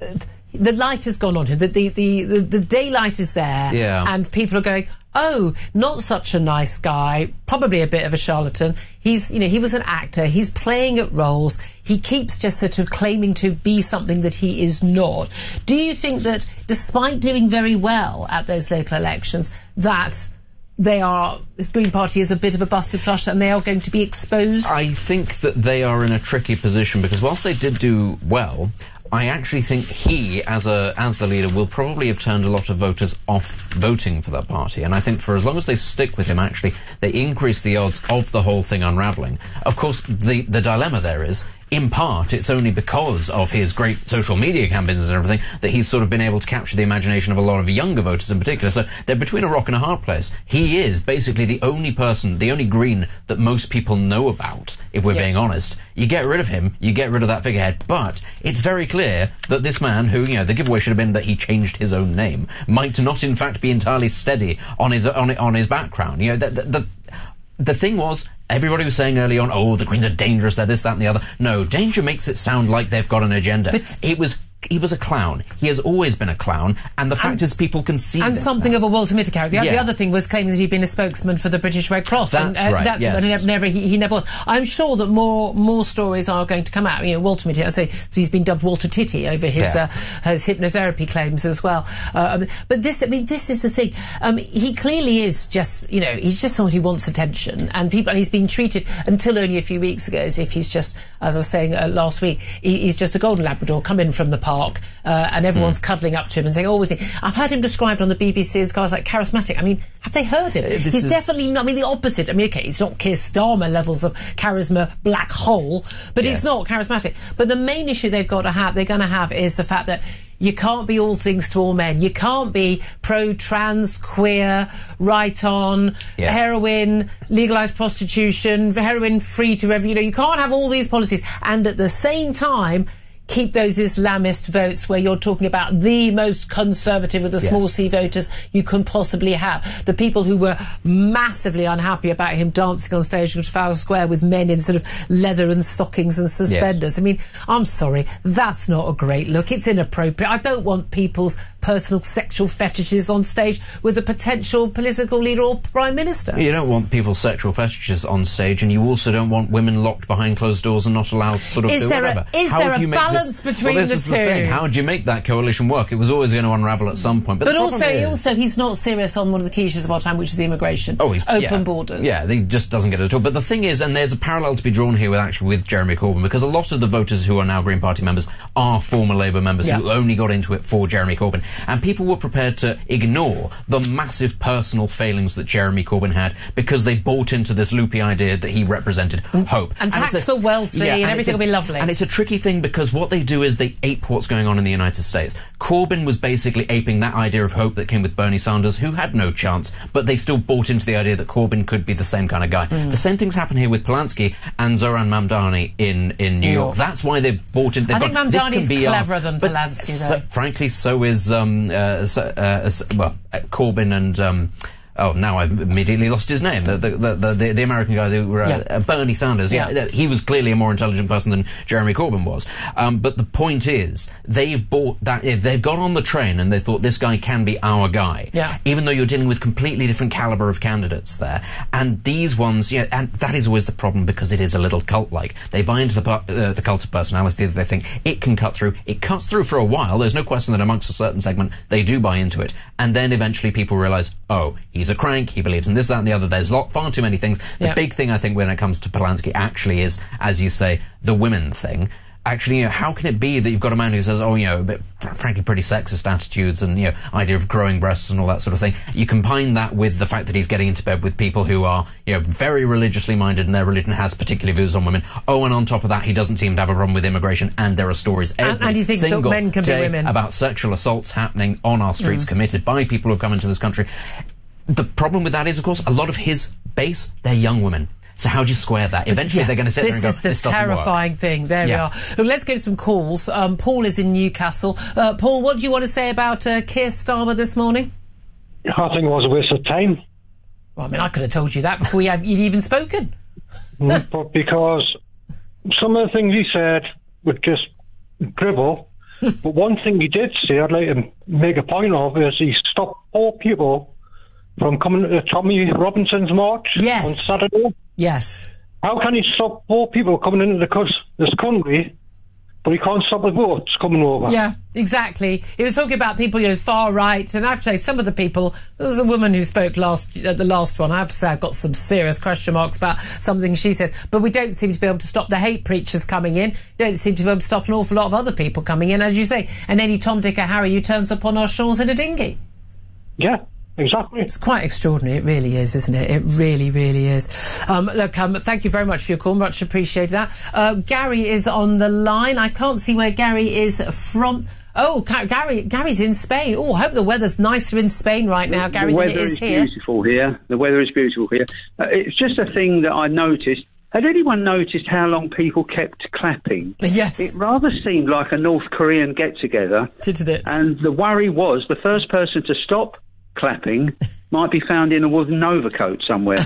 the light has gone on him. The, the, the, the, the daylight is there, Yeah. and people are going, oh, not such a nice guy, probably a bit of a charlatan. He's, you know, he was an actor. He's playing at roles. He keeps just sort of claiming to be something that he is not. Do you think that, despite doing very well at those local elections, that they are, the Green Party is a bit of a busted flush and they are going to be exposed? I think that they are in a tricky position because whilst they did do well, I actually think he, as a as the leader, will probably have turned a lot of voters off voting for that party. And I think for as long as they stick with him, actually, they increase the odds of the whole thing unravelling. Of course, the, the dilemma there is, in part, it's only because of his great social media campaigns and everything that he's sort of been able to capture the imagination of a lot of younger voters in particular. So they're between a rock and a hard place. He is basically the only person, the only Green that most people know about, if we're Yeah. being honest. You get rid of him, you get rid of that figurehead, but it's very clear that this man, who, you know, the giveaway should have been that he changed his own name, might not in fact be entirely steady on his on, on his background. You know, the, the, the The thing was, everybody was saying early on, oh, the Greens are dangerous, they're this, that and the other. No, danger makes it sound like they've got an agenda. But it was... He was a clown. He has always been a clown, and the fact And- is people can see And this something now. of a Walter Mitty character. The, Yeah. the other thing was claiming that he'd been a spokesman for the British Red Cross. That's and, uh, right, That's yes. and he never. He, he never was. I'm sure that more more stories are going to come out. You know, Walter Mitty. I say he's been dubbed Walter Titty over his Yeah. uh, his hypnotherapy claims as well. Uh, um, but this, I mean, this is the thing. Um, he clearly is just, you know, he's just someone who wants attention, and people. And he's been treated until only a few weeks ago as if he's just, as I was saying uh, last week, he, he's just a golden Labrador come in from the park, uh, and everyone's Mm. cuddling up to him and saying, oh, is he? I've heard him described on the B B C as guys like charismatic. I mean, have they heard him? this He's is- definitely not, I mean, the opposite. I mean, okay, it's not Keir Starmer levels of charisma black hole, but Yes. it's not charismatic. But the main issue they've got to have, they're going to have, is the fact that you can't be all things to all men. You can't be pro-trans, queer, right-on, Yeah. heroin, legalised prostitution, heroin free to every, you know, you can't have all these policies and at the same time keep those Islamist votes where you're talking about the most conservative of the Yes. small C voters you can possibly have. The people who were massively unhappy about him dancing on stage in Trafalgar Square with men in sort of leather and stockings and suspenders. I mean, I'm sorry, that's not a great look. It's inappropriate. I don't want people's personal sexual fetishes on stage with a potential political leader or prime minister. You don't want people's sexual fetishes on stage, and you also don't want women locked behind closed doors and not allowed to sort of Is do there a- whatever. is How there would a you make balance this, between well, this the is the thing. two? How would you make that coalition work? It was always going to unravel at some point. But, But the also, problem is, also, he's not serious on one of the key issues of our time, which is the immigration. Oh, he's, open yeah. borders. Yeah, he just doesn't get it at all. But the thing is, and there's a parallel to be drawn here with actually with Jeremy Corbyn, because a lot of the voters who are now Green Party members are former Labour members Yeah. who only got into it for Jeremy Corbyn. And people were prepared to ignore the massive personal failings that Jeremy Corbyn had because they bought into this loopy idea that he represented hope. And tax it's a- the wealthy and it's everything a- will be lovely. And it's a tricky thing because what they do is they ape what's going on in the United States. Corbyn was basically aping that idea of hope that came with Bernie Sanders, who had no chance, but they still bought into the idea that Corbyn could be the same kind of guy. Mm. The same things happen here with Polanski and Zoran Mamdani in, in New New York. York. That's why they bought into. I think gone, this can Mamdani's be our- cleverer than but Polanski, so- though. frankly, so is um, uh, so, uh, so- well uh, Corbyn and um, oh, now I've immediately lost his name. The the the, the, the American guy who uh, Yeah. uh, Bernie Sanders. Yeah. Yeah. he was clearly a more intelligent person than Jeremy Corbyn was. Um, but the point is, they've bought that. If they've got on the train and they thought this guy can be our guy, Yeah. even though you're dealing with completely different caliber of candidates there, and these ones, yeah, and that is always the problem because it is a little cult-like. They buy into the pu- uh, the cult of personality. They think it can cut through. It cuts through for a while. There's no question that amongst a certain segment they do buy into it, and then eventually people realise, oh, he's a crank. He believes in this, that, and the other. There's lot, far too many things. The Yeah. big thing I think when it comes to Polanski actually is, as you say, the women thing. Actually, you know, how can it be that you've got a man who says, oh, you know, a bit, fr- frankly, pretty sexist attitudes and, you know, idea of growing breasts and all that sort of thing. You combine that with the fact that he's getting into bed with people who are, you know, very religiously minded and their religion has particular views on women. Oh, and on top of that, he doesn't seem to have a problem with immigration, and there are stories And- every and he thinks that single men can be day women. about sexual assaults happening on our streets Mm. committed by people who've come into this country. The problem with that is, of course, a lot of his base, they're young women. So how do you square that? Eventually Yeah, they're going to sit there this and go, is the this doesn't work. terrifying thing. There Yeah. we are. Well, let's go to some calls. Um, Paul is in Newcastle. Uh, Paul, what do you want to say about uh, Keir Starmer this morning? I think it was a waste of time. Well, I mean, I could have told you that before you had, you'd even spoken. Mm, but because some of the things he said were just dribble. But one thing he did say, I'd like to make a point of, is he stopped poor people from coming to Tommy Robinson's march Yes. on Saturday. Yes. How can he stop poor people coming into the cus- this country, but he can't stop the votes coming over? Yeah, exactly. He was talking about people, you know, far right, and I have to say, some of the people. There was a woman who spoke last at the last one. I have to say, I've got some serious question marks about something she says. But we don't seem to be able to stop the hate preachers coming in. Don't seem to be able to stop an awful lot of other people coming in, as you say. And any Tom, Dick, or Harry who turns up on our shores in a dinghy. Yeah. Exactly. It's quite extraordinary. It really is, isn't it? It really, really is. Um, look, um, thank you very much for your call. Much appreciate that. Uh, Gary is on the line. I can't see where Gary is from. Oh, Ca- Gary, Gary's in Spain. Oh, I hope the weather's nicer in Spain right now, Gary, the than weather it is, is here. beautiful here. The weather is beautiful here. Uh, it's just a thing that I noticed. Had anyone noticed how long people kept clapping? Yes. It rather seemed like a North Korean get-together. Didn't it? And the worry was the first person to stop clapping might be found in a wooden overcoat somewhere.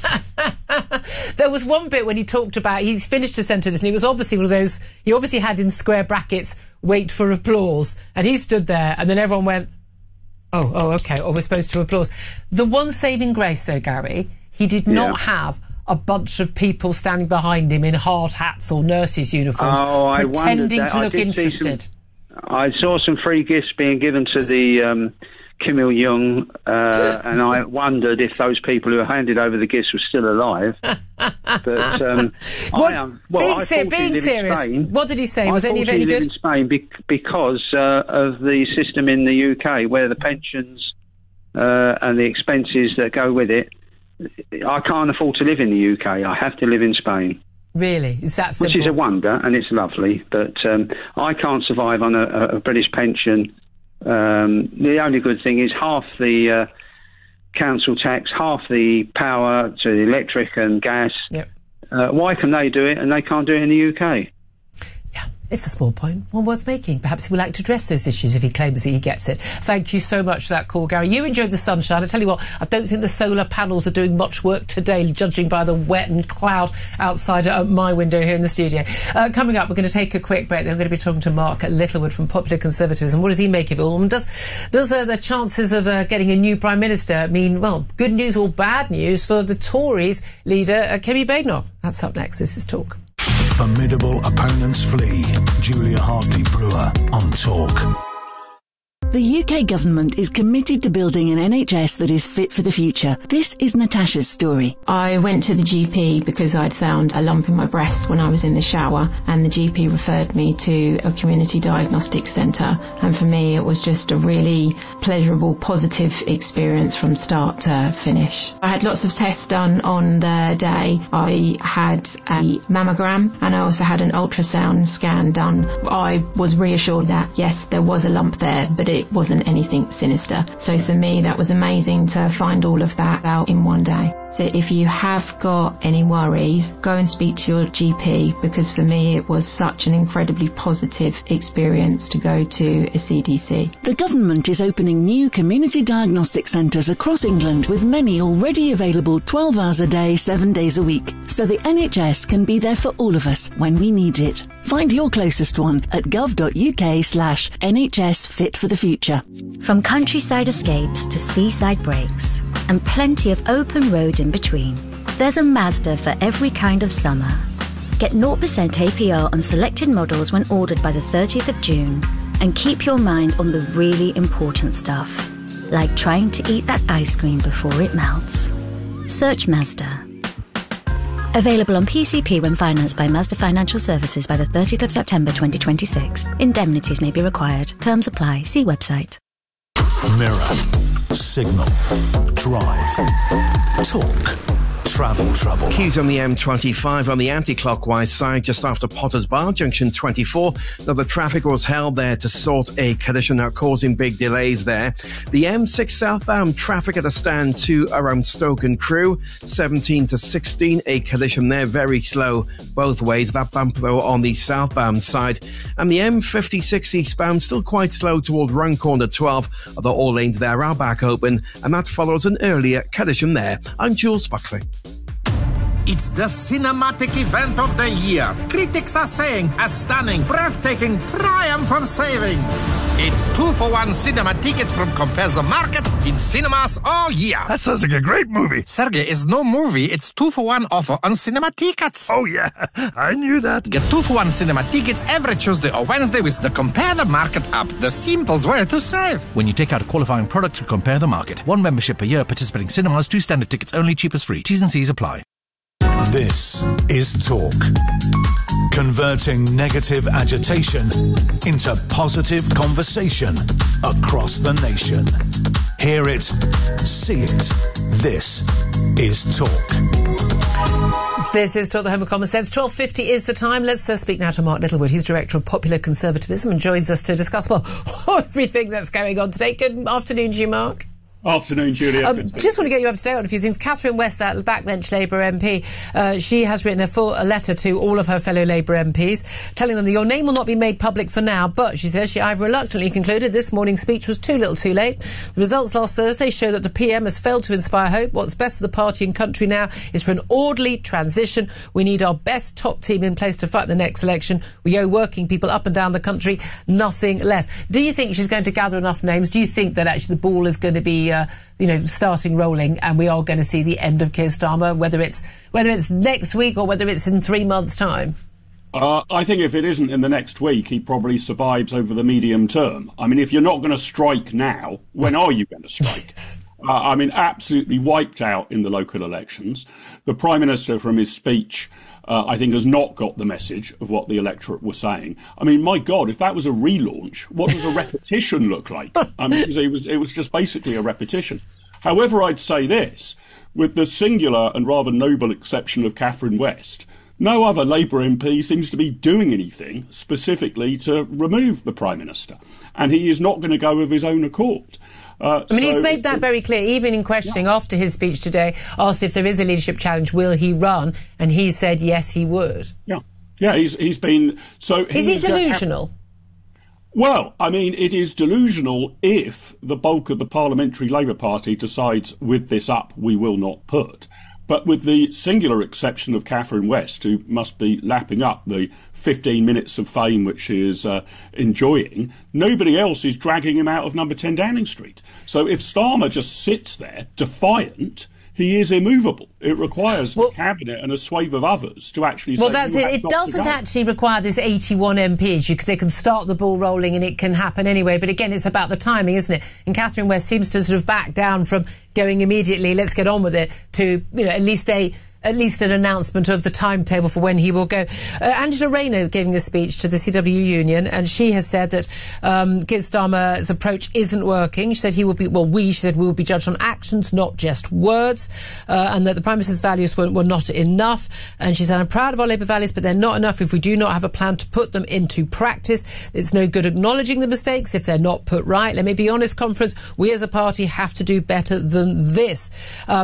There was one bit when he talked about, he's finished a sentence and it was obviously one of those, he obviously had in square brackets, wait for applause. And he stood there and then everyone went, oh, oh, okay, or we're supposed to applause. The one saving grace though, Gary, he did not Yeah. have a bunch of people standing behind him in hard hats or nurses' uniforms Oh, I wondered pretending that. to I look did see interested. some- I saw some free gifts being given to the um, Kim Il-jung, uh, and I wondered if those people who handed over the gifts were still alive. But um, What- I am. Well, being I ser- thought being he lived in serious, Spain. what did he say? I Was any thought of it he any lived good? in Spain be- because uh, of the system in the U K, where the pensions uh, and the expenses that go with it. I can't afford to live in the U K. I have to live in Spain. Really? Is that Which simple? is a wonder, and it's lovely, but um, I can't survive on a, a British pension. Um, the only good thing is half the uh, council tax, half the power to the electric and gas. Yep. Uh, why can they do it and they can't do it in the U K? It's a small point, one worth making. Perhaps he will like to address those issues if he claims that he gets it. Thank you so much for that call, Gary. You enjoyed the sunshine. I tell you what, I don't think the solar panels are doing much work today, judging by the wet and cloud outside uh, my window here in the studio. Uh, coming up, we're going to take a quick break. Then we're going to be talking to Mark Littlewood from Popular Conservatism. What does he make of it all? And does, does uh, the chances of uh, getting a new Prime Minister mean, well, good news or bad news for the Tories leader, uh, Kemi Badenoch? That's up next. This is Talk. Formidable opponents flee. Julia Hartley-Brewer on Talk. The U K government is committed to building an N H S that is fit for the future. This is Natasha's story. I went to the G P because I'd found a lump in my breast when I was in the shower, and the G P referred me to a community diagnostic centre. And for me, it was just a really pleasurable, positive experience from start to finish. I had lots of tests done on the day. I had a mammogram and I also had an ultrasound scan done. I was reassured that, yes, there was a lump there, but it wasn't anything sinister. So for me, that was amazing to find all of that out in one day. So if you have got any worries, go and speak to your G P, because for me it was such an incredibly positive experience to go to a C D C. The government is opening new community diagnostic centres across England, with many already available twelve hours a day, seven days a week, so the N H S can be there for all of us when we need it. Find your closest one at gov.uk slash NHS Fit for the Future. From countryside escapes to seaside breaks, and plenty of open roads in between, there's a Mazda for every kind of summer. Get zero percent A P R on selected models when ordered by the thirtieth of June, and keep your mind on the really important stuff, like trying to eat that ice cream before it melts. Search Mazda. Available on P C P when financed by Mazda Financial Services by the thirtieth of September twenty twenty-six. Indemnities may be required. Terms apply. See website. Mirror, signal, drive, talk, travel trouble. Queues on the M twenty-five on the anti-clockwise side just after Potters Bar, junction twenty-four. Now the traffic was held there to sort a collision now causing big delays there. The M six southbound traffic at a stand to around Stoke and Crewe, seventeen to sixteen, a collision there, very slow both ways. That bump though on the southbound side. And the M fifty-six eastbound still quite slow toward Runcorn to twelve, although all lanes there are back open, and that follows an earlier collision there. I'm Jules Buckley. It's the cinematic event of the year. Critics are saying a stunning, breathtaking triumph of savings. It's two for one cinema tickets from Compare the Market in cinemas all year. That sounds like a great movie. Sergey, is no movie. It's two for one offer on cinema tickets. Oh yeah, I knew that. Get two for one cinema tickets every Tuesday or Wednesday with the Compare the Market app. The simplest way to save. When you take out a qualifying product to Compare the Market. One membership per year, participating cinemas, two standard tickets only, cheapest free. T's and C's apply. This is Talk. Converting negative agitation into positive conversation across the nation. Hear it, see it. This is Talk. This is Talk, the Home of Common Sense. twelve fifty is the time. Let's uh, speak now to Mark Littlewood. He's Director of Popular Conservatism and joins us to discuss, well, everything that's going on today. Good afternoon to you, Mark. Afternoon, Julia. Um, just want to get you up to date on a few things. Catherine West, that backbench Labour M P, uh, she has written a full a letter to all of her fellow Labour M Ps, telling them that your name will not be made public for now, but, she says, she I've reluctantly concluded this morning's speech was too little too late. The results last Thursday show that the P M has failed to inspire hope. What's best for the party and country now is for an orderly transition. We need our best top team in place to fight the next election. We owe working people up and down the country nothing less. Do you think she's going to gather enough names? Do you think that actually the ball is going to be... Uh, you know, starting rolling, and we are going to see the end of Keir Starmer, whether it's whether it's next week or whether it's in three months' time? Uh, I think if it isn't in the next week, he probably survives over the medium term. I mean, if you're not going to strike now, when are you going to strike? uh, I mean, absolutely wiped out in the local elections. The Prime Minister, from his speech, Uh, I think has not got the message of what the electorate were saying. I mean, my God, if that was a relaunch, what does a repetition look like? I mean, it was, it was just basically a repetition. However, I'd say this, with the singular and rather noble exception of Catherine West, no other Labour M P seems to be doing anything specifically to remove the Prime Minister. And he is not going to go of his own accord. Uh, I mean, so he's made that very clear, even in questioning yeah. after his speech today, asked if there is a leadership challenge, will he run? And he said yes, he would. Yeah, yeah, he's he's been... so. Is he delusional? Well, I mean, it is delusional if the bulk of the Parliamentary Labour Party decides with this up we will not put. But with the singular exception of Catherine West, who must be lapping up the fifteen minutes of fame which she is uh, enjoying, nobody else is dragging him out of number ten Downing Street. So if Starmer just sits there, defiant, he is immovable. It requires well, the Cabinet and a swathe of others to actually well, say... Well, that's it. It doesn't actually require this eighty-one M Ps. You, they can start the ball rolling and it can happen anyway. But again, it's about the timing, isn't it? And Catherine West seems to sort of back down from going immediately, let's get on with it, to, you know, at least a... at least an announcement of the timetable for when he will go. Uh, Angela Rayner giving a speech to the C W union, and she has said that um, Keir Starmer's approach isn't working. She said he will be, well, we, she said, we will be judged on actions, not just words, uh, and that the Prime Minister's values were, were not enough. And she said, I'm proud of our Labour values, but they're not enough if we do not have a plan to put them into practice. It's no good acknowledging the mistakes if they're not put right. Let me be honest, conference, we as a party have to do better than this. Um,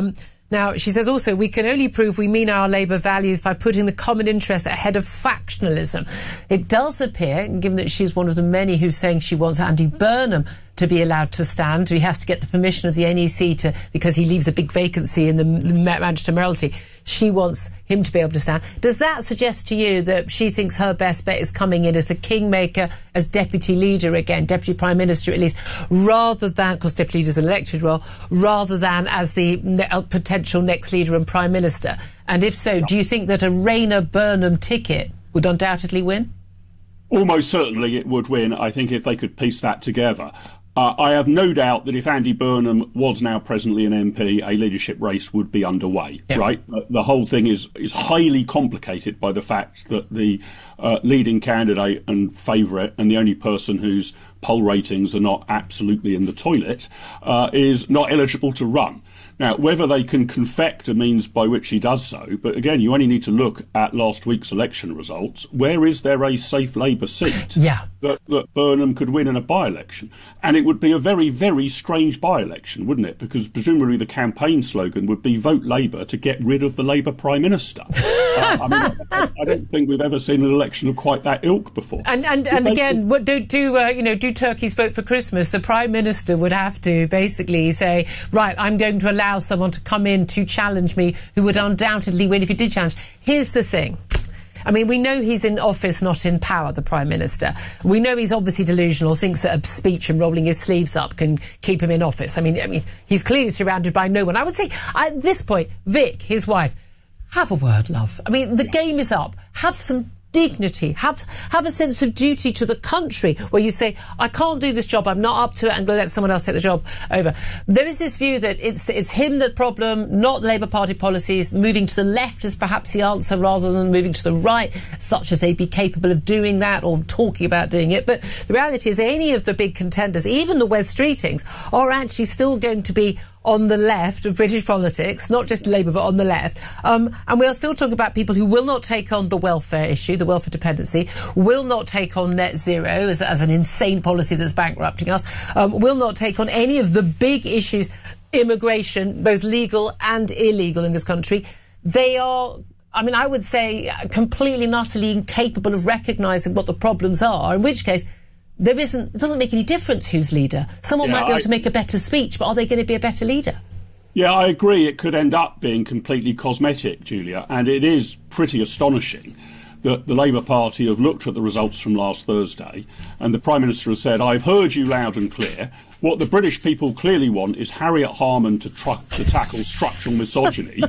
Now, she says also, we can only prove we mean our Labour values by putting the common interest ahead of factionalism. It does appear, given that she's one of the many who's saying she wants Andy Burnham to be allowed to stand, he has to get the permission of the N E C to, because he leaves a big vacancy in the Manchester Mayoralty. She wants him to be able to stand. Does that suggest to you that she thinks her best bet is coming in as the kingmaker, as deputy leader again, deputy prime minister at least, rather than, because deputy leader is an elected role, rather than as the ne- potential next leader and prime minister? And if so, do you think that a Rayner-Burnham ticket would undoubtedly win? Almost certainly it would win, I think, if they could piece that together. Uh, I have no doubt that if Andy Burnham was now presently an M P, a leadership race would be underway, yep. right? Uh, the whole thing is, is highly complicated by the fact that the uh, leading candidate and favourite, and the only person whose poll ratings are not absolutely in the toilet, uh, is not eligible to run. Now, whether they can confect a means by which he does so, but again, you only need to look at last week's election results. Where is there a safe Labour seat yeah. that, that Burnham could win in a by-election? And it would be a very, very strange by-election, wouldn't it? Because presumably the campaign slogan would be vote Labour to get rid of the Labour Prime Minister. uh, I mean, I, I don't think we've ever seen an election of quite that ilk before. And and, and again, what, do do uh, you know? Do turkeys vote for Christmas? The Prime Minister would have to basically say, right, I'm going to allow someone to come in to challenge me who would undoubtedly win if he did challenge. Here's the thing. I mean, we know he's in office, not in power, the Prime Minister. We know he's obviously delusional, thinks that a speech and rolling his sleeves up can keep him in office. I mean, I mean, he's clearly surrounded by no one. I would say, at this point, Vic, his wife, have a word, love. I mean, the game is up. Have some dignity, have have a sense of duty to the country where you say, I can't do this job, I'm not up to it, I'm going to let someone else take the job over. There is this view that it's it's him the problem, not the Labour Party policies. Moving to the left is perhaps the answer rather than moving to the right, such as they'd be capable of doing that or talking about doing it. But the reality is any of the big contenders, even the Wes Streetings, are actually still going to be on the left of British politics, not just Labour, but on the left. Um, and we are still talking about people who will not take on the welfare issue, the welfare dependency, will not take on net zero as, as an insane policy that's bankrupting us, um, will not take on any of the big issues, immigration, both legal and illegal in this country. They are, I mean, I would say completely and utterly incapable of recognising what the problems are, in which case there isn't, it doesn't make any difference who's leader. Someone yeah, might be able I, to make a better speech, but are they going to be a better leader? Yeah, I agree. It could end up being completely cosmetic, Julia, and it is pretty astonishing that the Labour Party have looked at the results from last Thursday and the Prime Minister has said, I've heard you loud and clear. What the British people clearly want is Harriet Harman to, tr- to tackle structural misogyny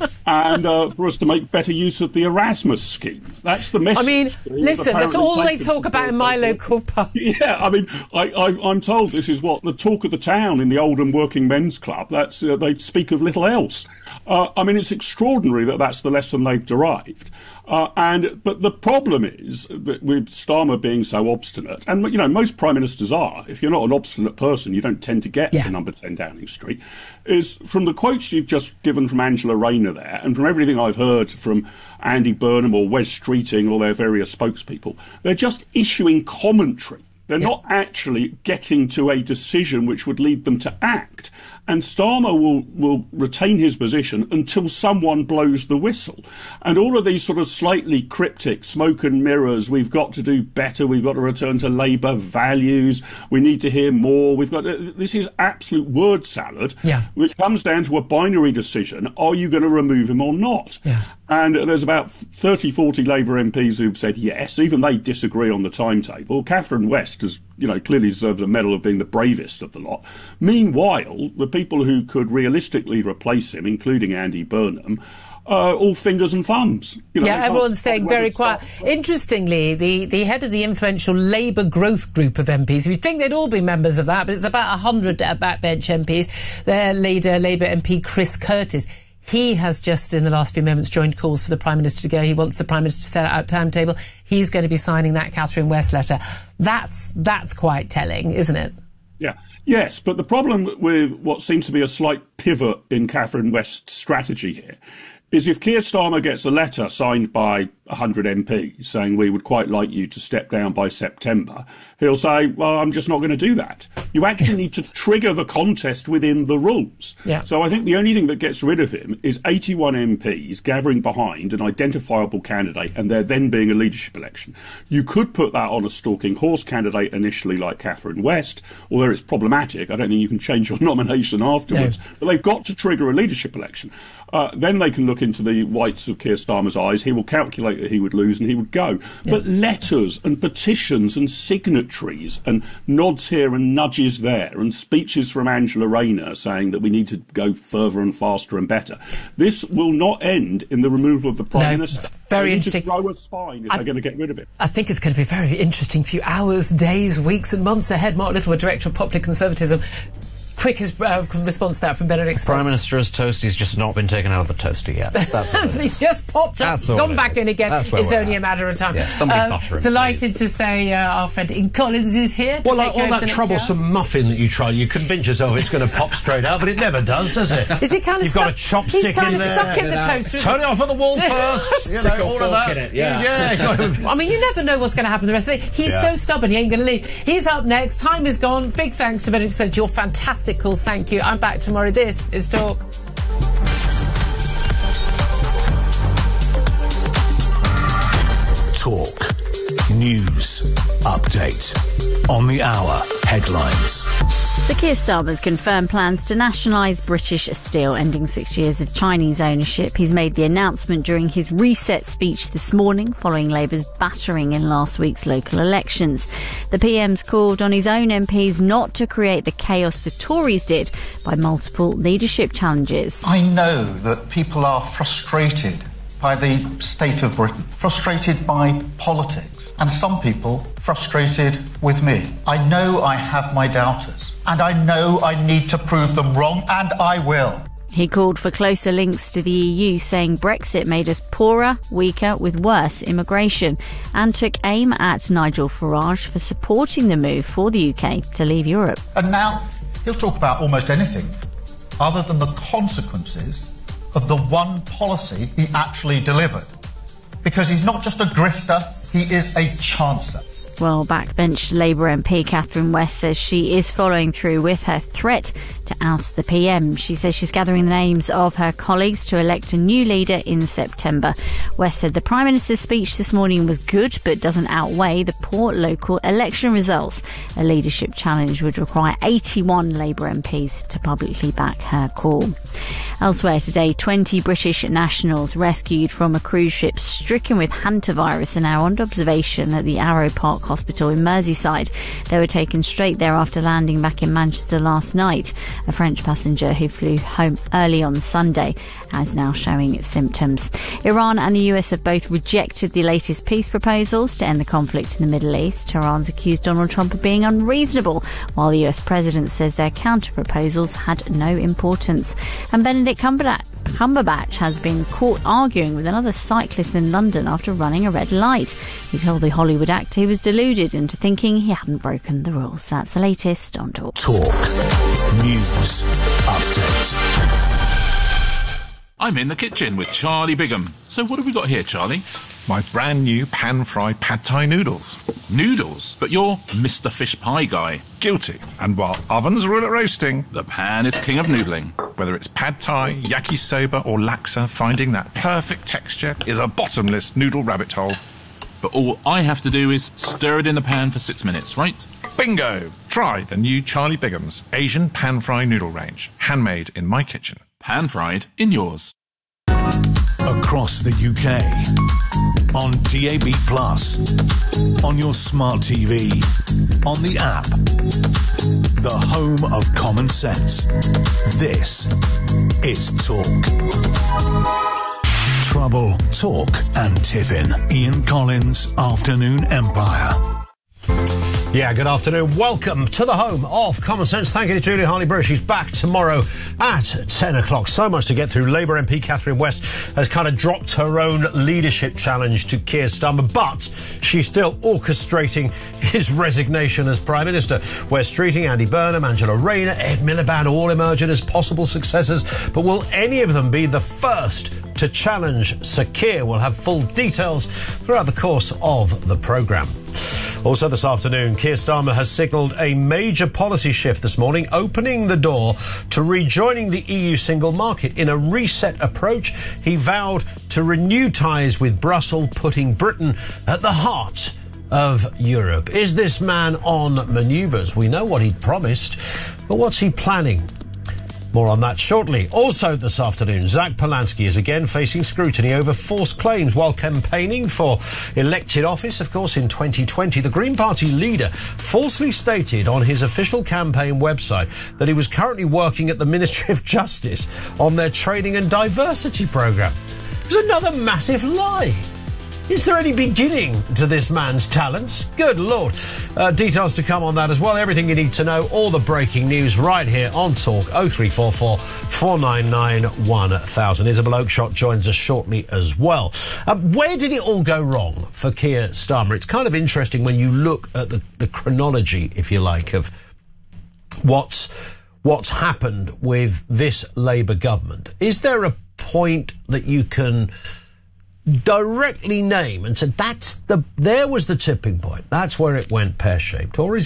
and uh, for us to make better use of the Erasmus scheme. That's the message. I mean, listen, that's all they talk about in my local pub. Yeah, I mean, I, I, I'm told this is what the talk of the town in the Oldham Working Men's Club. That's uh, they speak of little else. Uh, I mean, it's extraordinary that that's the lesson they've derived. Uh, and but the problem is that with Starmer being so obstinate, and you know most prime ministers are. If you're not an obstinate person, you don't tend to get yeah. to number ten Downing Street. Is from the quotes you've just given from Angela Rayner there, and from everything I've heard from Andy Burnham or Wes Streeting or their various spokespeople, they're just issuing commentary. They're yeah. not actually getting to a decision which would lead them to act. And Starmer will, will retain his position until someone blows the whistle. And all of these sort of slightly cryptic smoke and mirrors, we've got to do better, we've got to return to Labour values, we need to hear more, we've got to, this is absolute word salad. Yeah. It comes down to a binary decision, are you going to remove him or not? Yeah. And there's about thirty, forty Labour M Ps who've said yes. Even they disagree on the timetable. Catherine West has, you know, clearly deserved a medal of being the bravest of the lot. Meanwhile, the people who could realistically replace him, including Andy Burnham, uh, all fingers and thumbs. You know, yeah, everyone's staying very quiet. Interestingly, the, the head of the influential Labour Growth Group of M Ps, you'd think they'd all be members of that, but it's about one hundred backbench M Ps. Their leader, Labour M P Chris Curtis, he has just in the last few moments joined calls for the Prime Minister to go. He wants the Prime Minister to set out a timetable. He's going to be signing that Catherine West letter. That's that's quite telling, isn't it? Yeah. Yes, but the problem with what seems to be a slight pivot in Catherine West's strategy here is if Keir Starmer gets a letter signed by one hundred M Ps saying we would quite like you to step down by September, he'll say, well, I'm just not going to do that. You actually need to trigger the contest within the rules. Yeah. So I think the only thing that gets rid of him is eighty-one M Ps gathering behind an identifiable candidate and there then being a leadership election. You could put that on a stalking horse candidate initially like Catherine West, although it's problematic. I don't think you can change your nomination afterwards. No. But they've got to trigger a leadership election. Uh, then they can look into the whites of Keir Starmer's eyes. He will calculate that he would lose and he would go. Yeah. But letters and petitions and signatories and nods here and nudges there and speeches from Angela Rayner saying that we need to go further and faster and better. This will not end in the removal of the Prime no, Minister. Very they interesting. Need to grow a spine if I, they're going to get rid of it. I think it's going to be a very interesting few hours, days, weeks and months ahead. Mark Little, Director of Popular Conservatism. Quickest uh, response to that from Benedict Spence. Prime Minister's toast, he's just not been taken out of the toaster yet. That's all He's just popped up, gone back is. in again. It's only at. a matter of time. Yeah, somebody uh, butter him, Delighted please. to say uh, our friend Ian Collins is here. To well, take like all over that the troublesome house. muffin that you try, you convince yourself it's going to pop straight out, but it never does, does it? Is it kind of You've stuck? got a chopstick He's kind in of there. stuck in the toaster. Turn it off on the wall first. You know, all of that. It, yeah. yeah I mean, you never know what's going to happen the rest of the day. He's yeah. so stubborn, he ain't going to leave. He's up next. Time is gone. Big thanks to Benedict Spence. Your fantastic calls. Thank you. I'm back tomorrow. This is Talk. Talk. News. Update. On the hour. Headlines. Sir Keir Starmer's confirmed plans to nationalise British Steel, ending six years of Chinese ownership. He's made the announcement during his reset speech this morning, following Labour's battering in last week's local elections. The P M's called on his own M Ps not to create the chaos the Tories did by multiple leadership challenges. I know that people are frustrated by the state of Britain, frustrated by politics, and some people frustrated with me. I know I have my doubters, and I know I need to prove them wrong, and I will. He called for closer links to the E U, saying Brexit made us poorer, weaker, with worse immigration, and took aim at Nigel Farage for supporting the move for the U K to leave Europe. And now he'll talk about almost anything other than the consequences of the one policy he actually delivered. Because he's not just a grifter, he is a chancer. Well, backbench Labour M P Catherine West says she is following through with her threat to oust the P M. She says she's gathering the names of her colleagues to elect a new leader in September. West said the Prime Minister's speech this morning was good, but doesn't outweigh the poor local election results. A leadership challenge would require eighty-one Labour M Ps to publicly back her call. Elsewhere today, twenty British nationals rescued from a cruise ship stricken with hantavirus are now under observation at the Arrow Park Hospital in Merseyside. They were taken straight there after landing back in Manchester last night. A French passenger who flew home early on Sunday is now showing its symptoms. Iran and the U S have both rejected the latest peace proposals to end the conflict in the Middle East. Iran's accused Donald Trump of being unreasonable, while the U S president says their counter-proposals had no importance. And Benedict Cumberbatch has been caught arguing with another cyclist in London after running a red light. He told the Hollywood actor he was deluded into thinking he hadn't broken the rules. That's the latest on Talk. Talk. News. Update. I'm in the kitchen with Charlie Bigham. So what have we got here, Charlie? My brand new pan-fried pad thai noodles. Noodles? But you're Mister Fish Pie guy. Guilty. And while ovens rule at roasting, the pan is king of noodling. Whether it's pad thai, yakisoba or laksa, finding that perfect texture is a bottomless noodle rabbit hole. But all I have to do is stir it in the pan for six minutes, right? Bingo! Try the new Charlie Bigham's Asian pan-fried noodle range. Handmade in my kitchen. Pan-fried in yours. Across the U K. On D A B plus. On your smart T V. On the app. The home of common sense. This is Talk. Trouble, Talk and Tiffin. Ian Collins, Afternoon Empire. Yeah, good afternoon. Welcome to the home of Common Sense. Thank you to Julia Harley-Brewis. She's back tomorrow at ten o'clock. So much to get through. Labour M P Catherine West has kind of dropped her own leadership challenge to Keir Starmer, but she's still orchestrating his resignation as Prime Minister. West treating Andy Burnham, Angela Rayner, Ed Miliband all emerging as possible successors. But will any of them be the first to challenge Sir Keir. We'll have full details throughout the course of the programme. Also this afternoon, Keir Starmer has signalled a major policy shift this morning, opening the door to rejoining the E U single market. In a reset approach, he vowed to renew ties with Brussels, putting Britain at the heart of Europe. Is this man on manoeuvres? We know what he'd promised, but what's he planning? More on that shortly. Also this afternoon, Zach Polanski is again facing scrutiny over false claims while campaigning for elected office. Of course, in twenty twenty, the Green Party leader falsely stated on his official campaign website that he was currently working at the Ministry of Justice on their training and diversity programme. It was another massive lie. Is there any beginning to this man's talents? Good Lord. Uh, details to come on that as well. Everything you need to know, all the breaking news right here on Talk. oh three four four, four nine nine, one thousand. Isabel Oakeshott joins us shortly as well. Um, where did it all go wrong for Keir Starmer? It's kind of interesting when you look at the, the chronology, if you like, of what's, what's happened with this Labour government. Is there a point that you can directly name and said that's the there was the tipping point, that's where it went pear-shaped, or is